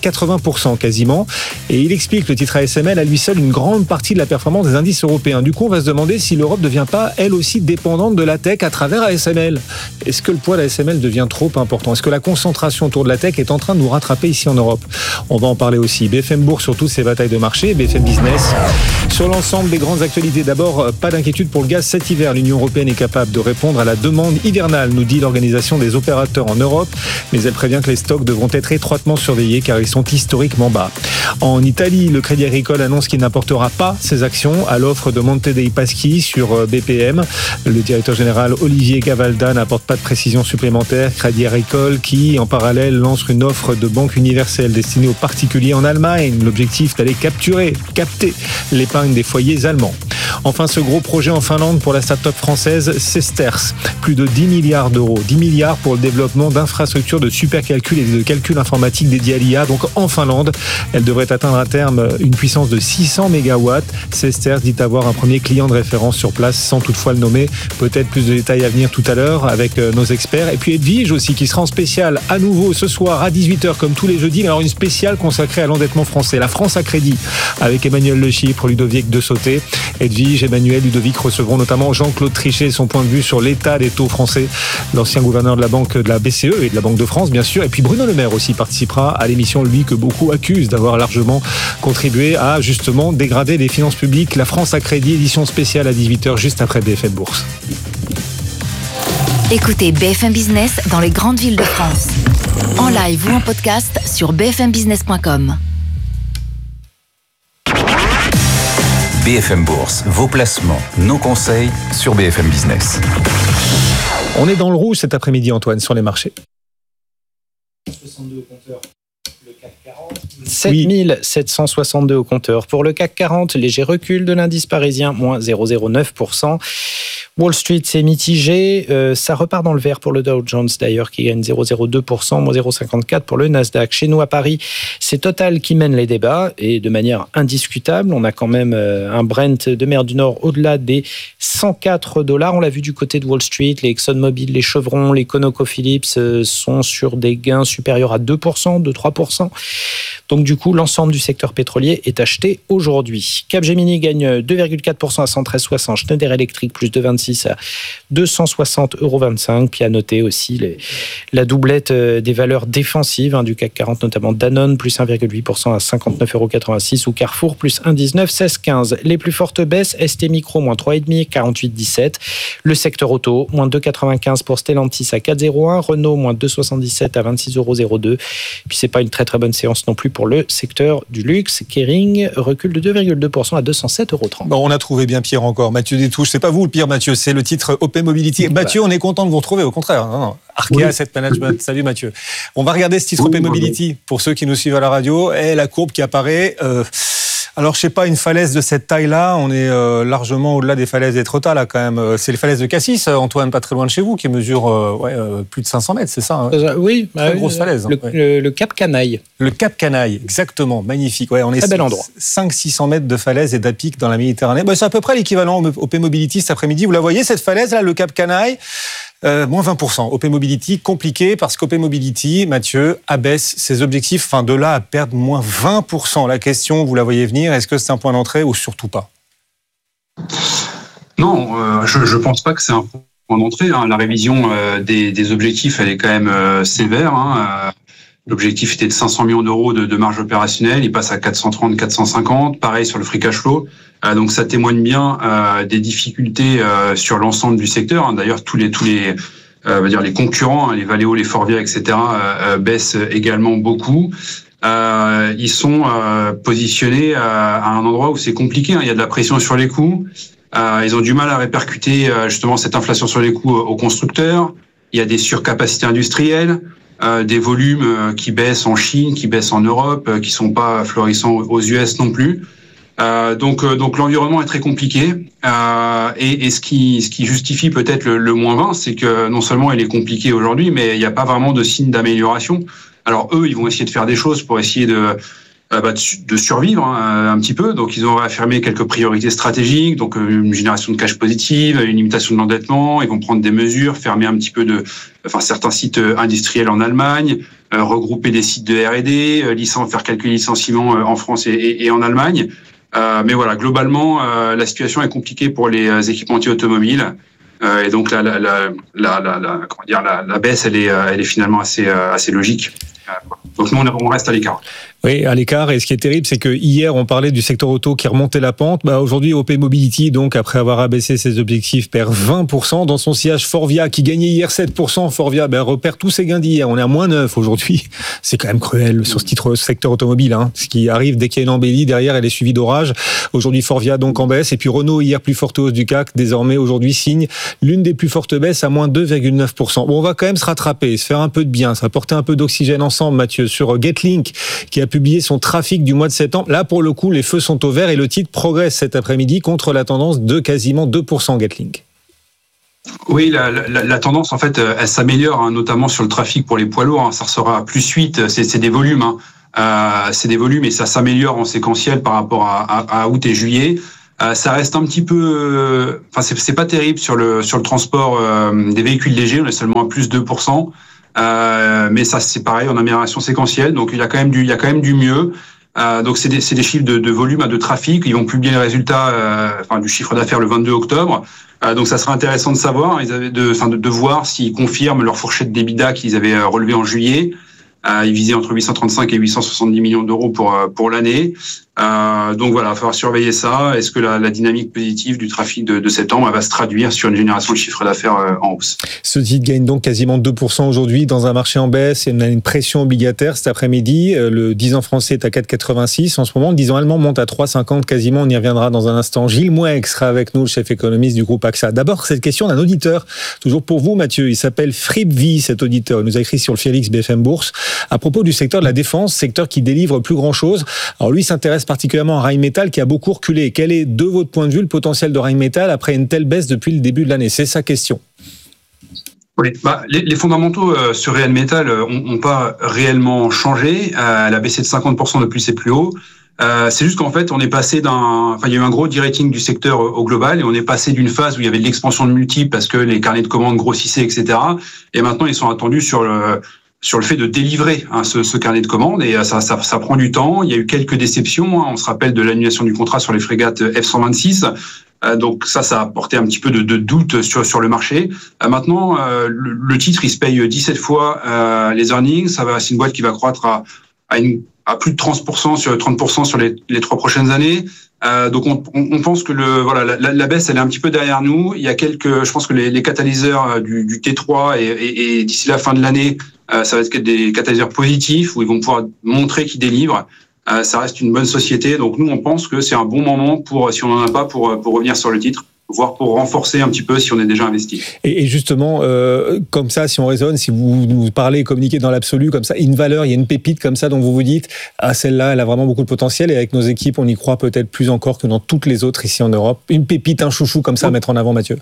80% quasiment. Et il explique, le titre ASML, à lui seul, une grande partie de la performance des indices européens. Du coup, on va se demander si l'Europe ne devient pas, elle aussi, dépendante de la tech à travers ASML. Est-ce que le poids d'ASML devient trop important? Est-ce que la concentration autour de la tech est en train de nous rattraper ici en Europe? On va en parler aussi. BFM Bourse sur toutes ces batailles de marché, BFM Business sur l'ensemble des grandes actualités. D'abord, pas d'inquiétude pour le gaz cet hiver. L'Union européenne est capable de répondre à la demande hivernale, nous dit l'organisation des opérateurs en Europe, mais elle prévient que les stocks devront être étroitement surveillés car ils sont historiquement bas. En Italie, le Crédit Agricole annonce qu'il n'apportera pas ses actions à l'offre de Monte dei Paschi sur BPM. Le directeur général Olivier Gavalda n'apporte pas de précision supplémentaire. Crédit Agricole qui, en parallèle, lance une offre de banque universelle destinée aux particuliers en Allemagne. L'objectif d'aller capter l'épargne des foyers allemands. Enfin, ce gros projet en Finlande pour la start-up française Sesters. Plus de 10 milliards d'euros. 10 milliards pour le développement d'infrastructures de supercalcul et de calcul informatique dédiées à l'IA. Donc en Finlande, elle devrait atteindre à terme une puissance de 600 MW. Sesters dit avoir un premier client de référence sur place sans toutefois le nommer. Peut-être plus de détails à venir tout à l'heure avec nos experts. Et puis Edwige aussi qui sera en spécial à nouveau ce soir à 18h comme tous les jeudis. Mais alors une spéciale consacrée à l'endettement français. La France à crédit avec Emmanuel Le Chypre, Ludovic de Sauté. Edwige, Emmanuel, Ludovic recevront notamment Jean-Claude Trichet, son point de vue sur l'état des taux français, l'ancien gouverneur de la banque de la BCE et de la Banque de France bien sûr, et puis Bruno Le Maire aussi participera à l'émission, lui que beaucoup accusent d'avoir largement contribué à justement dégrader les finances publiques. La France à crédit, édition spéciale à 18h juste après BFM Bourse. Écoutez BFM Business dans les grandes villes de France, en live ou en podcast sur bfmbusiness.com. BFM Bourse, vos placements, nos conseils sur BFM Business. On est dans le rouge cet après-midi, Antoine, sur les marchés. 62 au compteur. Le CAC 40. 7762 au compteur. Pour le CAC 40, léger recul de l'indice parisien, moins 0,09%. Wall Street, c'est mitigé. Ça repart dans le vert pour le Dow Jones, d'ailleurs, qui gagne 0,02%, moins 0,54% pour le Nasdaq. Chez nous, à Paris, c'est Total qui mène les débats, et de manière indiscutable. On a quand même un Brent de mer du Nord au-delà des $104. On l'a vu du côté de Wall Street. Les ExxonMobil, les Chevron, les ConocoPhillips sont sur des gains supérieurs à 2%, 2-3%. Donc, du coup, l'ensemble du secteur pétrolier est acheté aujourd'hui. Capgemini gagne 2,4% à 113,60. Schneider Electric, plus de 26 à 260,25 €. Puis à noter aussi la doublette des valeurs défensives du CAC 40, notamment Danone, plus 1,8% à 59,86 € ou Carrefour, plus 1,19, 16,15. Les plus fortes baisses, ST Micro, moins 3,5, 48,17. Le secteur auto, moins 2,95 pour Stellantis à 4,01. Renault, moins 2,77 à 26,02 €. Puis c'est pas une très très bonne séance non plus pour le secteur du luxe. Kering recule de 2,2% à 207,30 €. Bon, on a trouvé bien pire encore. Mathieu Détouche, c'est pas vous le pire, Mathieu, c'est le titre OP Mobility. Mathieu, on est content de vous retrouver, au contraire. Non. Arkea Asset Management. Salut Mathieu. On va regarder ce titre OP Mobility pour ceux qui nous suivent à la radio. Et la courbe qui apparaît. Alors, je sais pas, une falaise de cette taille-là, on est largement au-delà des falaises d'Étretat, là, quand même. C'est les falaises de Cassis, Antoine, pas très loin de chez vous, qui mesure plus de 500 mètres, c'est ça hein? Oui. Très grosse falaise. Le Cap Canaille. Le Cap Canaille, exactement, magnifique. Ouais, on est très bel endroit. 500-600 mètres de falaise et d'à-pic dans la Méditerranée. C'est à peu près l'équivalent au OP Mobility cet après-midi. Vous la voyez, cette falaise-là, le Cap Canaille, moins 20%. OP Mobility, compliqué, parce qu'OP Mobility, Mathieu, abaisse ses objectifs, de là à perdre moins 20%. La question, vous la voyez venir, est-ce que c'est un point d'entrée ou surtout pas? Non, je pense pas que c'est un point d'entrée. La révision des objectifs, elle est quand même sévère. L'objectif était de 500 millions d'euros de marge opérationnelle, il passe à 430, 450. Pareil sur le free cash flow. Donc ça témoigne bien des difficultés sur l'ensemble du secteur. D'ailleurs, tous les les concurrents, les Valeo, les Forvia, etc. baissent également beaucoup. ils sont positionnés à un endroit où c'est compliqué. Il y a de la pression sur les coûts. Ils ont du mal à répercuter justement cette inflation sur les coûts aux constructeurs. Il y a des surcapacités industrielles, des volumes qui baissent en Chine, qui baissent en Europe, qui sont pas florissants aux US non plus. Donc l'environnement est très compliqué. Et ce qui justifie peut-être le moins 20, c'est que non seulement il est compliqué aujourd'hui, mais il n'y a pas vraiment de signe d'amélioration. Alors eux, ils vont essayer de faire des choses pour essayer de survivre un petit peu. Donc ils ont réaffirmé quelques priorités stratégiques, donc une génération de cash positive, une limitation de l'endettement. Ils vont prendre des mesures, fermer un petit peu certains sites industriels en Allemagne, regrouper des sites de R&D, faire quelques licenciements en France et en Allemagne. Mais voilà, globalement, la situation est compliquée pour les équipementiers automobiles. Et donc la baisse, elle est finalement assez logique. Donc nous, on reste à l'écart. Oui, à l'écart. Et ce qui est terrible, c'est que hier, on parlait du secteur auto qui remontait la pente. Aujourd'hui, OP Mobility, donc, après avoir abaissé ses objectifs, perd 20%. Dans son sillage, Forvia, qui gagnait hier 7%, Forvia, repère tous ses gains d'hier. On est à moins 9 aujourd'hui. C'est quand même cruel sur ce secteur automobile, Ce qui arrive dès qu'il y a une embellie, derrière, elle est suivie d'orage. Aujourd'hui, Forvia, donc, en baisse. Et puis Renault, hier, plus forte hausse du CAC, désormais, aujourd'hui, signe l'une des plus fortes baisses à moins 2,9%. Bon, on va quand même se rattraper, se faire un peu de bien, ça va porter un peu d'oxygène ensemble, Mathieu, sur Getlink, qui a publié son trafic du mois de septembre. Là, pour le coup, les feux sont au vert et le titre progresse cet après-midi contre la tendance de quasiment 2% Getlink. Oui, la tendance, en fait, elle s'améliore, notamment sur le trafic pour les poids lourds. Ça sera à +8, c'est des volumes. C'est des volumes et ça s'améliore en séquentiel par rapport à août et juillet. Ça reste un petit peu... c'est pas terrible sur le transport des véhicules légers. On est seulement à +2%. Mais ça, c'est pareil, en amélioration séquentielle. Donc, il y a quand même du mieux. Donc, c'est des chiffres de volume, de trafic. Ils vont publier les résultats du chiffre d'affaires le 22 octobre. Donc, ça sera intéressant de savoir. Ils avaient de voir s'ils confirment leur fourchette d'EBITDA qu'ils avaient relevé en juillet. Ils visaient entre 835 et 870 millions d'euros pour l'année. Donc voilà, il va falloir surveiller ça. Est-ce que la dynamique positive du trafic de septembre va se traduire sur une génération de chiffre d'affaires en hausse? Ce titre gagne donc quasiment 2% aujourd'hui dans un marché en baisse. Il y a une pression obligataire cet après-midi. Le 10 ans français est à 4,86 en ce moment. Le 10 ans allemand monte à 3,50 quasiment. On y reviendra dans un instant. Gilles Mouek sera avec nous, le chef économiste du groupe AXA. D'abord, cette question d'un auditeur, toujours pour vous Mathieu. Il s'appelle Fripvi, cet auditeur. Il nous a écrit sur le Félix BFM Bourse à propos du secteur de la défense, secteur qui délivre plus grand-chose. Alors lui s'intéresse particulièrement à Rheinmetall qui a beaucoup reculé. Quel est, de votre point de vue, le potentiel de Rheinmetall après une telle baisse depuis le début de l'année? C'est sa question. Oui, les fondamentaux sur Rheinmetall n'ont pas réellement changé. Elle a baissé de 50% depuis ses plus hauts. C'est juste qu'en fait, on est passé il y a eu un gros de-rating du secteur au global et on est passé d'une phase où il y avait de l'expansion de multiples parce que les carnets de commandes grossissaient, etc. Et maintenant, ils sont attendus sur le fait de délivrer ce carnet de commandes et ça prend du temps. Il y a eu quelques déceptions. On se rappelle de l'annulation du contrat sur les frégates F-126. Donc ça a apporté un petit peu de doute sur le marché. Maintenant, le titre, il se paye 17 fois les earnings. C'est une boîte qui va croître à plus de 30% sur les 3 prochaines années. Donc on pense que la baisse, elle est un petit peu derrière nous. Il y a je pense que les catalyseurs du T3 et d'ici la fin de l'année, ça va être des catalyseurs positifs où ils vont pouvoir montrer qu'ils délivrent. Ça reste une bonne société. Donc nous, on pense que c'est un bon moment si on n'en a pas, pour revenir sur le titre, voire pour renforcer un petit peu si on est déjà investi. Et justement, comme ça, si on raisonne, si vous nous parlez, communiquez dans l'absolu, comme ça, une valeur, il y a une pépite comme ça dont vous vous dites, celle-là, elle a vraiment beaucoup de potentiel et avec nos équipes, on y croit peut-être plus encore que dans toutes les autres ici en Europe. Une pépite, un chouchou comme ça à mettre en avant, Mathieu.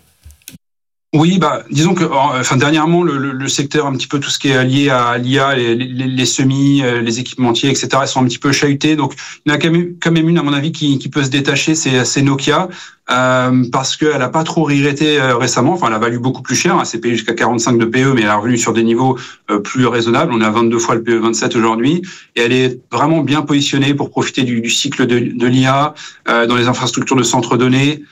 Oui, disons que dernièrement, le secteur, un petit peu tout ce qui est lié à l'IA, les semis, les équipementiers, etc., sont un petit peu chahutés. Donc, il y en a quand même une, à mon avis, qui peut se détacher, c'est Nokia, parce qu'elle a pas trop regretté récemment. Enfin, elle a valu beaucoup plus cher. Elle s'est payée jusqu'à 45 de PE, mais elle est revenue sur des niveaux plus raisonnables. On est à 22 fois le PE 27 aujourd'hui. Et elle est vraiment bien positionnée pour profiter du cycle de l'IA dans les infrastructures de centres de données.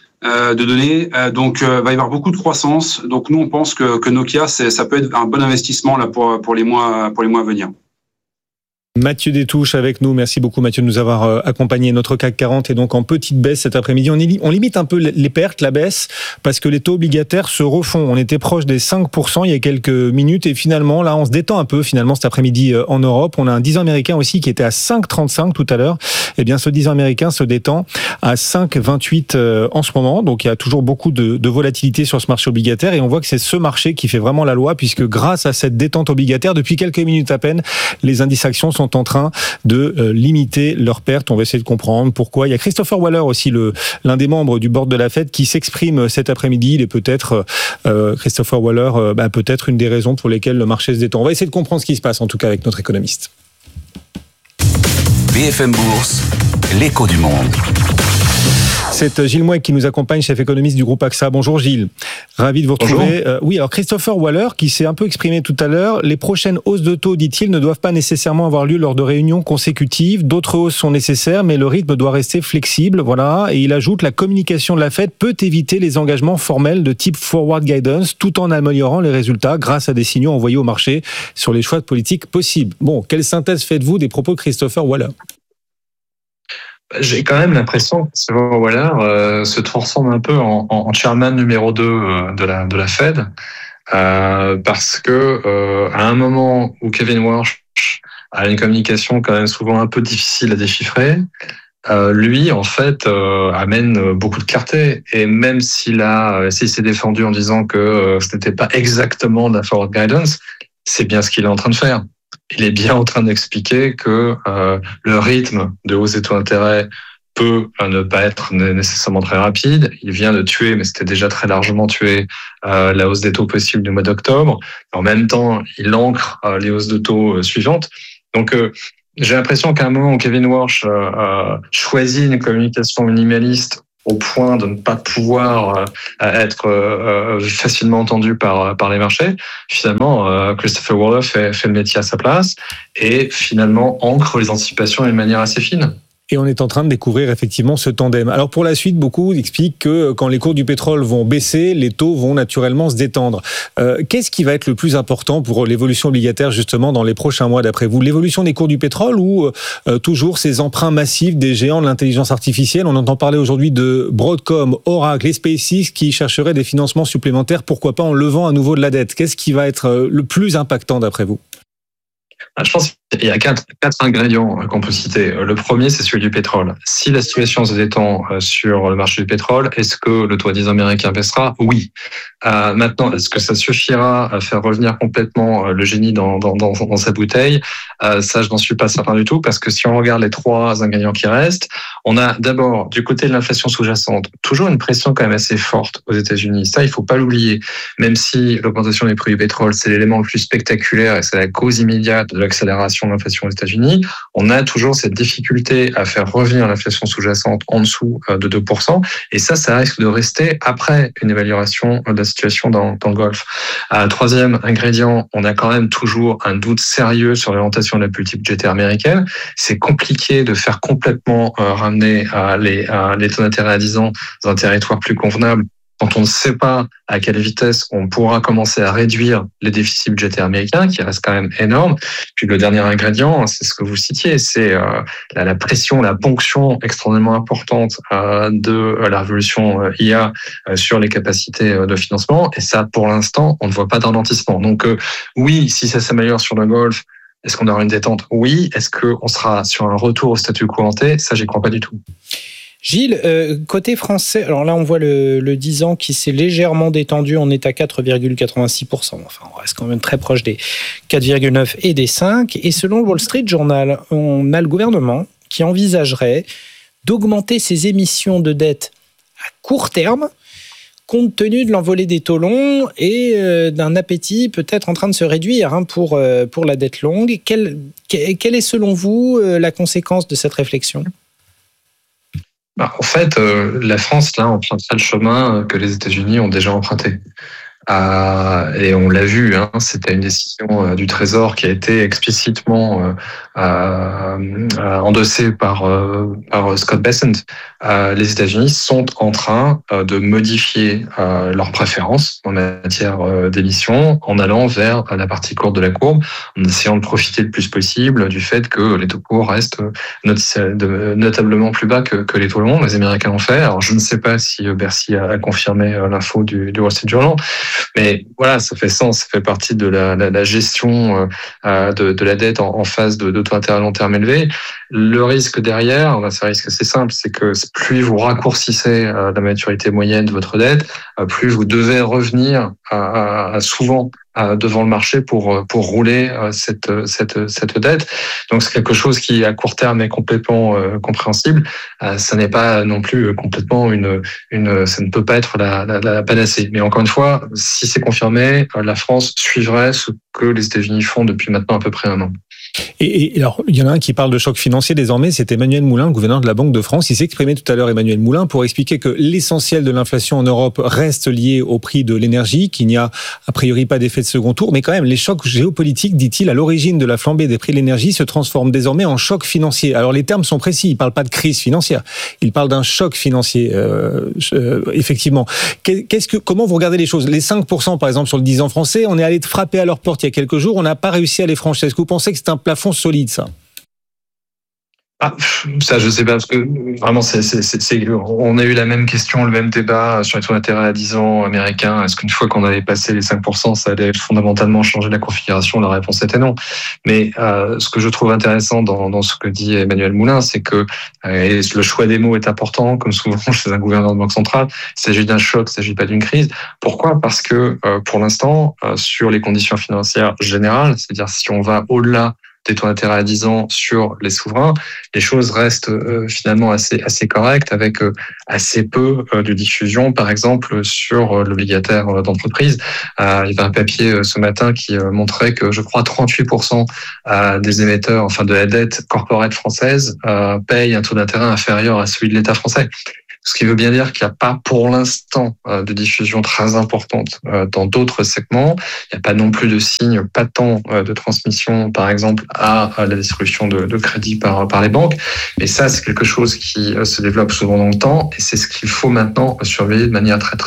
Donc va y avoir beaucoup de croissance. Donc nous on pense que Nokia ça peut être un bon investissement là pour les mois à venir. Mathieu Détouche avec nous. Merci beaucoup Mathieu de nous avoir accompagné. Notre CAC 40 est donc en petite baisse cet après-midi. On limite un peu les pertes, la baisse, parce que les taux obligataires se refont. On était proche des 5% il y a quelques minutes et finalement, là, on se détend un peu finalement cet après-midi en Europe. On a un 10 ans américain aussi qui était à 5,35 tout à l'heure. Eh bien, ce 10 ans américain se détend à 5,28 en ce moment. Donc, il y a toujours beaucoup de volatilité sur ce marché obligataire et on voit que c'est ce marché qui fait vraiment la loi puisque grâce à cette détente obligataire, depuis quelques minutes à peine, les indices actions sont en train de limiter leurs pertes. On va essayer de comprendre pourquoi. Il y a Christopher Waller aussi, l'un des membres du board de la Fed, qui s'exprime cet après-midi. Il est peut-être, Christopher Waller, peut-être une des raisons pour lesquelles le marché se détend. On va essayer de comprendre ce qui se passe, en tout cas avec notre économiste. BFM Bourse, l'écho du monde. C'est Gilles Mouek qui nous accompagne, chef économiste du groupe AXA. Bonjour Gilles, ravi de vous retrouver. Oui, alors Christopher Waller qui s'est un peu exprimé tout à l'heure, les prochaines hausses de taux, dit-il, ne doivent pas nécessairement avoir lieu lors de réunions consécutives. D'autres hausses sont nécessaires, mais le rythme doit rester flexible. Voilà. Et il ajoute, la communication de la Fed peut éviter les engagements formels de type forward guidance, tout en améliorant les résultats grâce à des signaux envoyés au marché sur les choix de politique possibles. Bon, quelle synthèse faites-vous des propos de Christopher Waller ? J'ai quand même l'impression que Christopher Waller se transforme un peu en chairman numéro 2 de la Fed, parce que à un moment où Kevin Warsh a une communication quand même souvent un peu difficile à déchiffrer, lui en fait amène beaucoup de clarté, et même s'il s'est défendu en disant que ce n'était pas exactement de la forward guidance, c'est bien ce qu'il est en train de faire. Il est bien en train d'expliquer que le rythme de hausse des taux d'intérêt peut ne pas être nécessairement très rapide. Il vient de tuer, mais c'était déjà très largement tué, la hausse des taux possible du mois d'octobre. En même temps, il ancre les hausses de taux suivantes. Donc, j'ai l'impression qu'à un moment où Kevin Warsh choisit une communication minimaliste au point de ne pas pouvoir être facilement entendu par les marchés, finalement, Christopher Waller fait le métier à sa place et finalement ancre les anticipations d'une manière assez fine. Et on est en train de découvrir effectivement ce tandem. Alors pour la suite, beaucoup expliquent que quand les cours du pétrole vont baisser, les taux vont naturellement se détendre. Qu'est-ce qui va être le plus important pour l'évolution obligataire justement dans les prochains mois d'après vous ? L'évolution des cours du pétrole ou toujours ces emprunts massifs des géants de l'intelligence artificielle ? On entend parler aujourd'hui de Broadcom, Oracle et SpaceX qui chercheraient des financements supplémentaires, pourquoi pas en levant à nouveau de la dette. Qu'est-ce qui va être le plus impactant d'après vous ? Je pense qu'il y a quatre ingrédients qu'on peut citer. Le premier, c'est celui du pétrole. Si la situation se détend sur le marché du pétrole, est-ce que le taux à 10 ans américain baissera ? Oui. Maintenant, est-ce que ça suffira à faire revenir complètement le génie dans sa bouteille ? Ça, je n'en suis pas certain du tout, parce que si on regarde les trois ingrédients qui restent, on a d'abord, du côté de l'inflation sous-jacente, toujours une pression quand même assez forte aux États-Unis. Ça, il faut pas l'oublier. Même si l'augmentation des prix du pétrole, c'est l'élément le plus spectaculaire et c'est la cause immédiate de l'accélération de l'inflation aux États-Unis, on a toujours cette difficulté à faire revenir l'inflation sous-jacente en dessous de 2%. Et ça risque de rester après une évaluation de la situation dans le Golfe. Troisième ingrédient, on a quand même toujours un doute sérieux sur l'orientation de la politique budgétaire américaine. C'est compliqué de faire complètement ramener les taux d'intérêt à 10 ans dans un territoire plus convenable quand on ne sait pas à quelle vitesse on pourra commencer à réduire les déficits budgétaires américains, qui restent quand même énormes. Puis le dernier ingrédient, c'est ce que vous citiez, c'est la pression, la ponction extrêmement importante de la révolution IA sur les capacités de financement. Et ça, pour l'instant, on ne voit pas de ralentissement. Donc oui, si ça s'améliore sur le Golfe, est-ce qu'on aura une détente ? Oui. Est-ce qu'on sera sur un retour au statu quo ante ? Ça, j'y crois pas du tout. Gilles, côté français, alors là on voit le 10 ans qui s'est légèrement détendu, on est à 4,86%, enfin on reste quand même très proche des 4,9 et des 5, et selon le Wall Street Journal, on a le gouvernement qui envisagerait d'augmenter ses émissions de dette à court terme, compte tenu de l'envolée des taux longs et d'un appétit peut-être en train de se réduire pour la dette longue. Quelle est selon vous la conséquence de cette réflexion ? En fait, la France, là, empruntera le chemin que les États-Unis ont déjà emprunté. Et on l'a vu, c'était une décision du Trésor qui a été explicitement endossé par Scott Bessent, les États-Unis sont en train de modifier leurs préférences en matière d'émissions en allant vers la partie courte de la courbe, en essayant de profiter le plus possible du fait que les taux courts restent notablement plus bas que les taux longs. Les Américains l'ont fait. Alors je ne sais pas si Bercy a confirmé l'info du Wall Street Journal, mais voilà, ça fait sens, ça fait partie de la gestion de la dette en phase de taux d'intérêt à long terme élevé. Le risque derrière, c'est un risque assez simple, c'est que plus vous raccourcissez la maturité moyenne de votre dette, plus vous devez revenir souvent devant le marché pour rouler cette dette. Donc c'est quelque chose qui à court terme est complètement compréhensible. Ça n'est pas non plus complètement ça ne peut pas être la panacée. Mais encore une fois, si c'est confirmé, la France suivrait ce que les États-Unis font depuis maintenant à peu près un an. Et alors, il y en a un qui parle de choc financier désormais, c'est Emmanuel Moulin, le gouverneur de la Banque de France. Il s'est exprimé tout à l'heure, Emmanuel Moulin, pour expliquer que l'essentiel de l'inflation en Europe reste lié au prix de l'énergie, qu'il n'y a a priori pas d'effet de second tour, mais quand même, les chocs géopolitiques, dit-il, à l'origine de la flambée des prix de l'énergie se transforment désormais en choc financier. Alors, les termes sont précis, il ne parle pas de crise financière, il parle d'un choc financier, effectivement. Comment vous regardez les choses ? Les 5%, par exemple, sur le 10 ans français, on est allé frapper à leur porte il y a quelques jours, on n'a pas réussi à les franchir. Est-ce que vous pensez que c'est un plafond solide, ça ? Ça, je sais pas, parce que vraiment, on a eu la même question, le même débat sur les taux d'intérêt à 10 ans américains. Est-ce qu'une fois qu'on avait passé les 5%, ça allait fondamentalement changer la configuration ? La réponse était non. Mais ce que je trouve intéressant dans ce que dit Emmanuel Moulin, c'est que et le choix des mots est important, comme souvent chez un gouverneur de banque centrale. Il s'agit d'un choc, il ne s'agit pas d'une crise. Pourquoi ? Parce que pour l'instant, sur les conditions financières générales, c'est-à-dire si on va au-delà des taux d'intérêt à 10 ans sur les souverains, les choses restent finalement assez correctes, avec assez peu de diffusion, par exemple, sur l'obligataire d'entreprise. Il y avait un papier ce matin qui montrait que, je crois, 38% des émetteurs, enfin de la dette corporate française, payent un taux d'intérêt inférieur à celui de l'État français. Ce qui veut bien dire qu'il n'y a pas pour l'instant de diffusion très importante dans d'autres segments. Il n'y a pas non plus de signe patent de transmission, par exemple, à la distribution de crédit par les banques. Mais ça, c'est quelque chose qui se développe souvent dans le temps, et c'est ce qu'il faut maintenant surveiller de manière très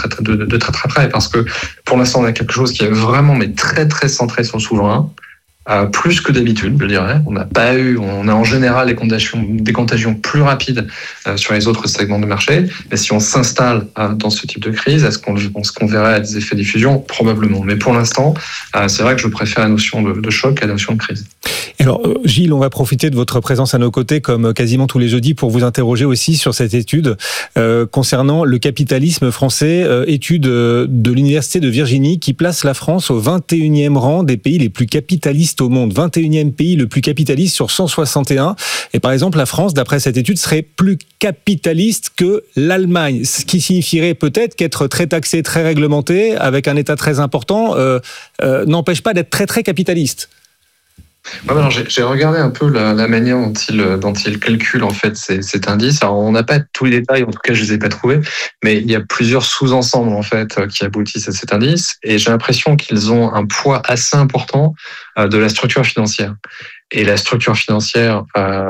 près, parce que pour l'instant, on a quelque chose qui est vraiment très centré sur le souverain. Plus que d'habitude, je dirais. On a en général des contagions plus rapides sur les autres segments de marché. Mais si on s'installe dans ce type de crise, est-ce qu'on verrait des effets diffusion ? Probablement. Mais pour l'instant, c'est vrai que je préfère la notion de choc à la notion de crise. Alors, Gilles, on va profiter de votre présence à nos côtés, comme quasiment tous les jeudis, pour vous interroger aussi sur cette étude concernant le capitalisme français, étude de l'Université de Virginie, qui place la France au 21e rang des pays les plus capitalistes au monde. 21e pays le plus capitaliste sur 161. Et par exemple, la France, d'après cette étude, serait plus capitaliste que l'Allemagne. Ce qui signifierait peut-être qu'être très taxé, très réglementé, avec un État très important, n'empêche pas d'être très capitaliste. Alors, j'ai regardé un peu la manière dont il calcule en fait cet indice. Alors, on n'a pas tous les détails, en tout cas, je les ai pas trouvés, mais il y a plusieurs sous-ensembles en fait qui aboutissent à cet indice, et j'ai l'impression qu'ils ont un poids assez important de la structure financière. Et la structure financière,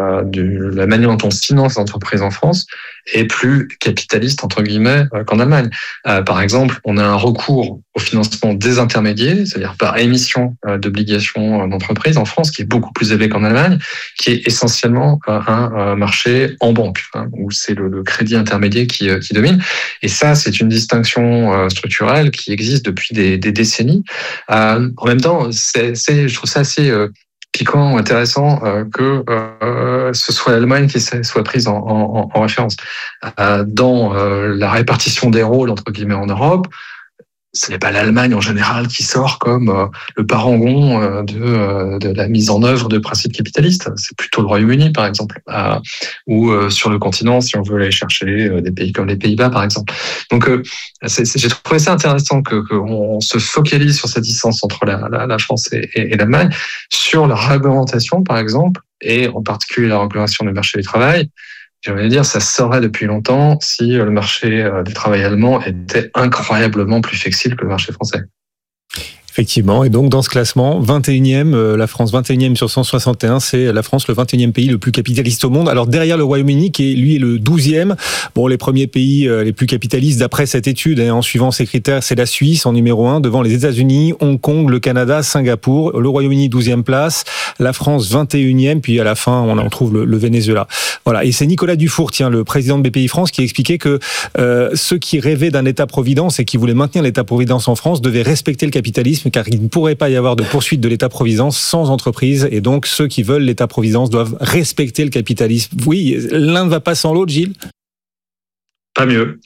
la manière dont on finance les entreprises en France est plus capitaliste, entre guillemets, qu'en Allemagne. Par exemple, on a un recours au financement des intermédiaires, c'est-à-dire par émission d'obligations d'entreprise en France, qui est beaucoup plus élevé qu'en Allemagne, qui est essentiellement un marché en banque, où c'est le crédit intermédiaire qui domine. Et ça, c'est une distinction structurelle qui existe depuis des décennies. En même temps, je trouve ça assez piquant, intéressant que ce soit l'Allemagne qui soit prise en référence. Dans la répartition des rôles, entre guillemets, en Europe, ce n'est pas l'Allemagne en général qui sort comme le parangon de la mise en œuvre de principes capitalistes. C'est plutôt le Royaume-Uni, par exemple, ou sur le continent, si on veut aller chercher des pays comme les Pays-Bas, par exemple. Donc, j'ai trouvé ça intéressant qu'on se focalise sur cette distance entre la France et l'Allemagne, sur la réglementation, par exemple, et en particulier la régulation du marché du travail. J'aimerais dire, ça saurait depuis longtemps si le marché du travail allemand était incroyablement plus flexible que le marché français. Effectivement, et donc dans ce classement, 21e, la France 21e sur 161, c'est la France le 21e pays le plus capitaliste au monde. Alors derrière le Royaume-Uni qui lui est le 12e. Bon, les premiers pays les plus capitalistes d'après cette étude, en suivant ces critères, c'est la Suisse en numéro 1, devant les États-Unis, Hong Kong, le Canada, Singapour, le Royaume-Uni 12e place, la France 21e, puis à la fin on en trouve le Venezuela. Voilà, et c'est Nicolas Dufour, le président de BPI France, qui expliquait que ceux qui rêvaient d'un État-providence et qui voulaient maintenir l'État-providence en France devaient respecter le capitalisme, car il ne pourrait pas y avoir de poursuite de l'État-providence sans entreprise, et donc ceux qui veulent l'État-providence doivent respecter le capitalisme. Oui, l'un ne va pas sans l'autre, Gilles. Pas mieux.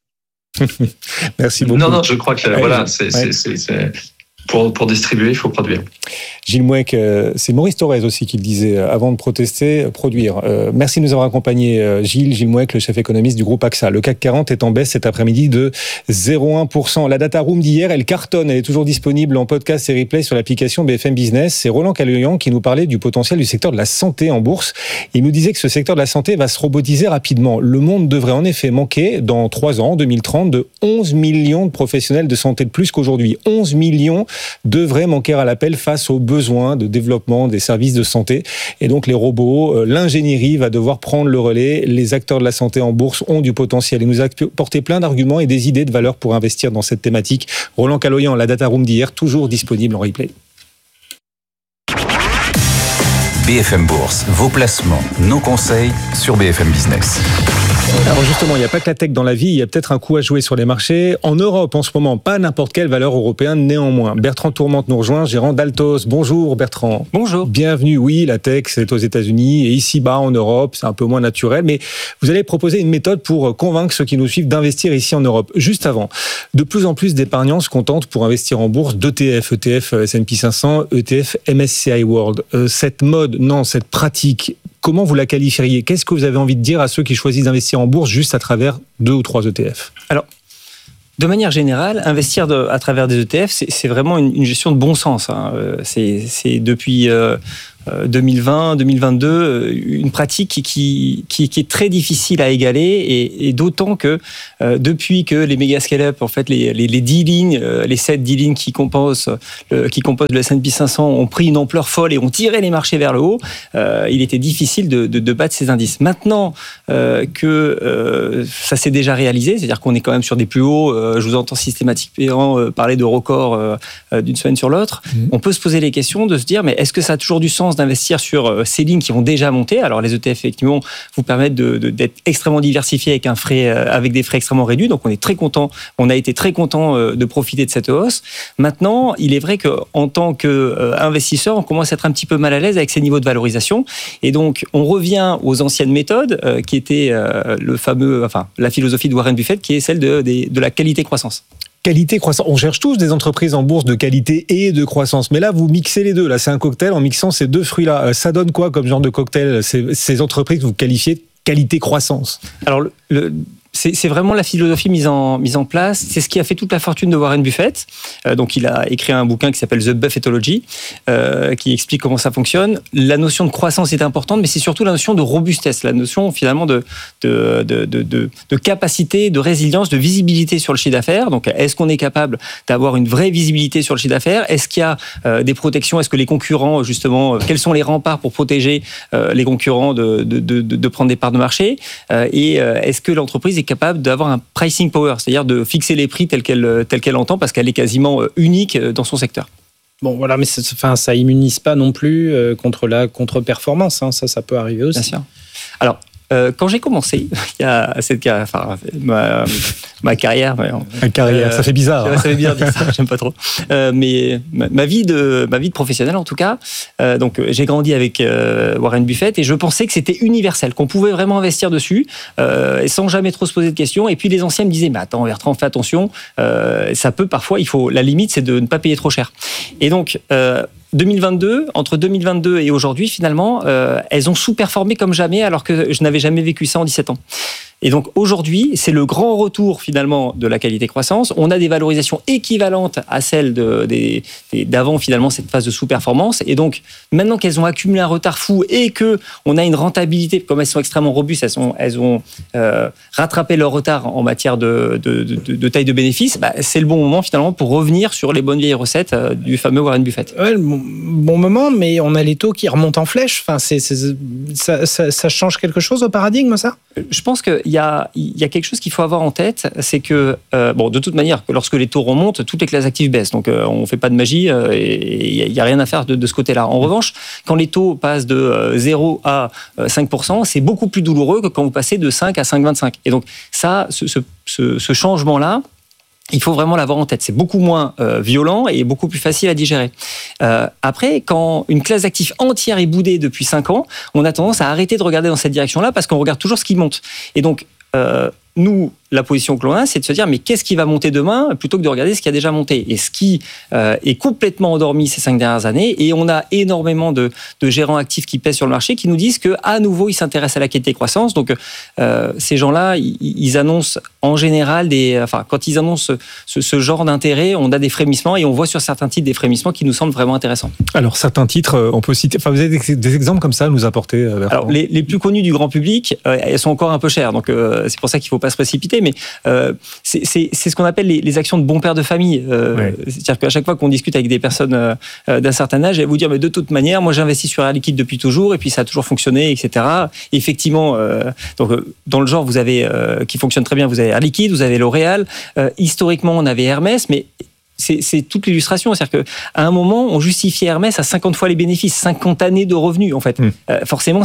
Merci beaucoup. Non, je crois que voilà, c'est pour distribuer, il faut produire. Gilles Mouek, c'est Maurice Thorez aussi qui le disait avant de protester, produire. Merci de nous avoir accompagnés, Gilles Mouek, le chef économiste du groupe AXA. Le CAC 40 est en baisse cet après-midi de 0,1%. La data room d'hier, elle cartonne, elle est toujours disponible en podcast et replay sur l'application BFM Business. C'est Roland Caloyan qui nous parlait du potentiel du secteur de la santé en bourse. Il nous disait que ce secteur de la santé va se robotiser rapidement. Le monde devrait en effet manquer dans 3 ans, 2030, de 11 millions de professionnels de santé de plus qu'aujourd'hui. 11 millions devraient manquer à l'appel face aux besoins de développement des services de santé. Et donc les robots, l'ingénierie va devoir prendre le relais. Les acteurs de la santé en bourse ont du potentiel. Il nous a apporté plein d'arguments et des idées de valeur pour investir dans cette thématique. Roland Caloyan, la data room d'hier, toujours disponible en replay. BFM Bourse, vos placements, nos conseils sur BFM Business. Alors justement, il n'y a pas que la tech dans la vie, il y a peut-être un coup à jouer sur les marchés. En Europe, en ce moment, pas n'importe quelle valeur européenne néanmoins. Bertrand Tourmente nous rejoint, gérant d'Altos. Bonjour Bertrand. Bonjour. Bienvenue. Oui, la tech, c'est aux États-Unis et ici-bas en Europe, c'est un peu moins naturel. Mais vous allez proposer une méthode pour convaincre ceux qui nous suivent d'investir ici en Europe. Juste avant, de plus en plus d'épargnants se contentent pour investir en bourse d'ETF, ETF S&P 500, ETF MSCI World. Cette mode, non, cette pratique, comment vous la qualifieriez ? Qu'est-ce que vous avez envie de dire à ceux qui choisissent d'investir en bourse juste à travers 2 ou 3 ETF ? Alors, de manière générale, investir à travers des ETF, c'est vraiment une gestion de bon sens. C'est depuis 2020, 2022, une pratique qui est très difficile à égaler et d'autant que depuis que les méga scale-up, en fait, les 10 lignes, les 7 10 lignes qui composent le S&P 500 ont pris une ampleur folle et ont tiré les marchés vers le haut, il était difficile de battre ces indices. Maintenant que ça s'est déjà réalisé, c'est-à-dire qu'on est quand même sur des plus hauts, je vous entends systématiquement parler de records d'une semaine sur l'autre, on peut se poser les questions de se dire, mais est-ce que ça a toujours du sens d'investir sur ces lignes qui ont déjà monté ? Alors les ETF effectivement vous permettent d'être extrêmement diversifiés avec des frais extrêmement réduits, donc on a été très content de profiter de cette hausse. Maintenant, il est vrai qu'en tant qu'investisseur, on commence à être un petit peu mal à l'aise avec ces niveaux de valorisation, et donc on revient aux anciennes méthodes qui étaient la philosophie de Warren Buffett, qui est celle de la qualité-croissance. Qualité-croissance. On cherche tous des entreprises en bourse de qualité et de croissance. Mais là, vous mixez les deux. Là, c'est un cocktail en mixant ces deux fruits-là. Ça donne quoi comme genre de cocktail, ces entreprises que vous qualifiez qualité-croissance ? Alors, c'est vraiment la philosophie mise en place. C'est ce qui a fait toute la fortune de Warren Buffett. Donc, il a écrit un bouquin qui s'appelle The Buffettology, qui explique comment ça fonctionne. La notion de croissance est importante, mais c'est surtout la notion de robustesse, la notion finalement de capacité, de résilience, de visibilité sur le chiffre d'affaires. Donc, est-ce qu'on est capable d'avoir une vraie visibilité sur le chiffre d'affaires ? Est-ce qu'il y a des protections ? Est-ce que les concurrents, justement, quels sont les remparts pour protéger les concurrents de prendre des parts de marché ? Et est-ce que l'entreprise est capable d'avoir un pricing power, c'est-à-dire de fixer les prix tels qu'elle entend, parce qu'elle est quasiment unique dans son secteur. Bon, voilà, mais ça immunise pas non plus contre la contre-performance. Hein, ça peut arriver aussi. Bien sûr. Alors, quand j'ai commencé, il y a ma carrière. Ma carrière, ça fait bizarre. Ça fait bizarre de dire ça, j'aime pas trop. Mais ma vie de professionnel, en tout cas. Donc, j'ai grandi avec Warren Buffett et je pensais que c'était universel, qu'on pouvait vraiment investir dessus et sans jamais trop se poser de questions. Et puis, les anciens me disaient, mais attends, Bertrand, fais attention. Ça peut parfois, la limite, c'est de ne pas payer trop cher. Et donc, entre 2022 et aujourd'hui, finalement, elles ont sous-performé comme jamais, alors que je n'avais jamais vécu ça en 17 ans. Et donc aujourd'hui, c'est le grand retour finalement de la qualité-croissance. On a des valorisations équivalentes à celles d'avant finalement cette phase de sous-performance. Et donc maintenant qu'elles ont accumulé un retard fou et que on a une rentabilité, comme elles sont extrêmement robustes, elles ont rattrapé leur retard en matière de taille de bénéfice. C'est le bon moment finalement pour revenir sur les bonnes vieilles recettes du fameux Warren Buffett. Ouais, bon moment, mais on a les taux qui remontent en flèche. Enfin, ça change quelque chose au paradigme, ça ? Je pense qu'il y a quelque chose qu'il faut avoir en tête, c'est que, de toute manière, lorsque les taux remontent, toutes les classes actives baissent. Donc, on ne fait pas de magie et il n'y a rien à faire de ce côté-là. En revanche, quand les taux passent de 0 à 5%, c'est beaucoup plus douloureux que quand vous passez de 5 à 5,25. Et donc, ça, ce changement-là, il faut vraiment l'avoir en tête. C'est beaucoup moins violent et beaucoup plus facile à digérer. Après, quand une classe d'actifs entière est boudée depuis 5 ans, on a tendance à arrêter de regarder dans cette direction-là parce qu'on regarde toujours ce qui monte. Et donc, nous, la position que l'on a, c'est de se dire mais qu'est-ce qui va monter demain plutôt que de regarder ce qui a déjà monté et ce qui est complètement endormi ces 5 dernières années. Et on a énormément de gérants actifs qui pèsent sur le marché qui nous disent que à nouveau ils s'intéressent à la qualité-croissance. Donc ces gens-là, ils annoncent en général quand ils annoncent ce genre d'intérêt, on a des frémissements et on voit sur certains titres des frémissements qui nous semblent vraiment intéressants. Alors certains titres, on peut citer. Enfin, vous avez des exemples comme ça à nous apporter, Bertrand ? Alors les plus connus du grand public, elles sont encore un peu chères. Donc c'est pour ça qu'il ne faut pas se précipiter. Mais c'est ce qu'on appelle les actions de bon père de famille. C'est-à-dire qu'à chaque fois qu'on discute avec des personnes d'un certain âge, elles vous dire mais de toute manière, moi j'investis sur Air Liquide depuis toujours et puis ça a toujours fonctionné, etc. Et effectivement, donc dans le genre vous avez qui fonctionne très bien, vous avez Air Liquide, vous avez L'Oréal. Historiquement, on avait Hermès, mais c'est toute l'illustration. C'est-à-dire qu'à un moment, on justifiait Hermès à 50 fois les bénéfices, 50 années de revenus, en fait. Forcément,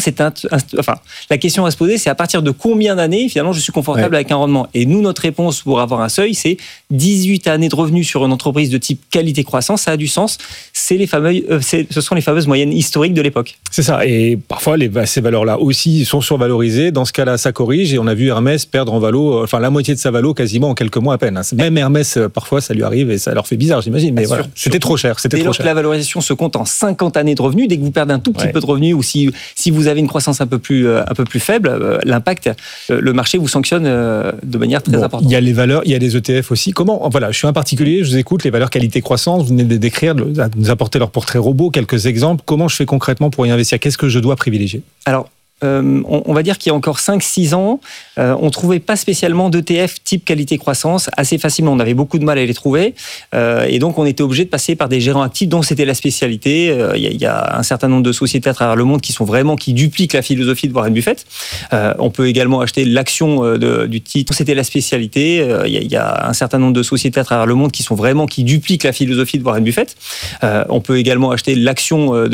la question à se poser, c'est à partir de combien d'années, finalement, je suis confortable avec un rendement. Et nous, notre réponse pour avoir un seuil, c'est 18 années de revenus sur une entreprise de type qualité-croissance. Ça a du sens. Ce sont les fameuses moyennes historiques de l'époque. C'est ça. Et parfois, ces valeurs-là aussi sont survalorisées. Dans ce cas-là, ça corrige. Et on a vu Hermès perdre en valo, la moitié de sa valo quasiment en quelques mois à peine. Même Hermès, parfois, ça lui arrive et ça leur fait bizarre, j'imagine, mais voilà, c'était trop cher. Dès lors que la valorisation se compte en 50 années de revenus, dès que vous perdez un tout petit peu de revenus ou si vous avez une croissance un peu plus faible, l'impact, le marché vous sanctionne de manière très importante. Il y a les valeurs, il y a les ETF aussi. Comment, voilà, je suis un particulier, je vous écoute, les valeurs qualité-croissance, vous venez de décrire, de nous apporter leur portrait robot, quelques exemples. Comment je fais concrètement pour y investir ? Qu'est-ce que je dois privilégier ? Alors, on va dire qu'il y a encore 5-6 ans, on ne trouvait pas spécialement d'ETF type qualité-croissance assez facilement. On avait beaucoup de mal à les trouver. Et donc, on était obligé de passer par des gérants actifs dont c'était la spécialité. Il y a un certain nombre de sociétés à travers le monde qui dupliquent la philosophie de Warren Buffett. On peut également acheter l'action du titre. C'était la spécialité. Il y a un certain nombre de sociétés à travers le monde qui dupliquent la philosophie de Warren Buffett. On peut également acheter l'action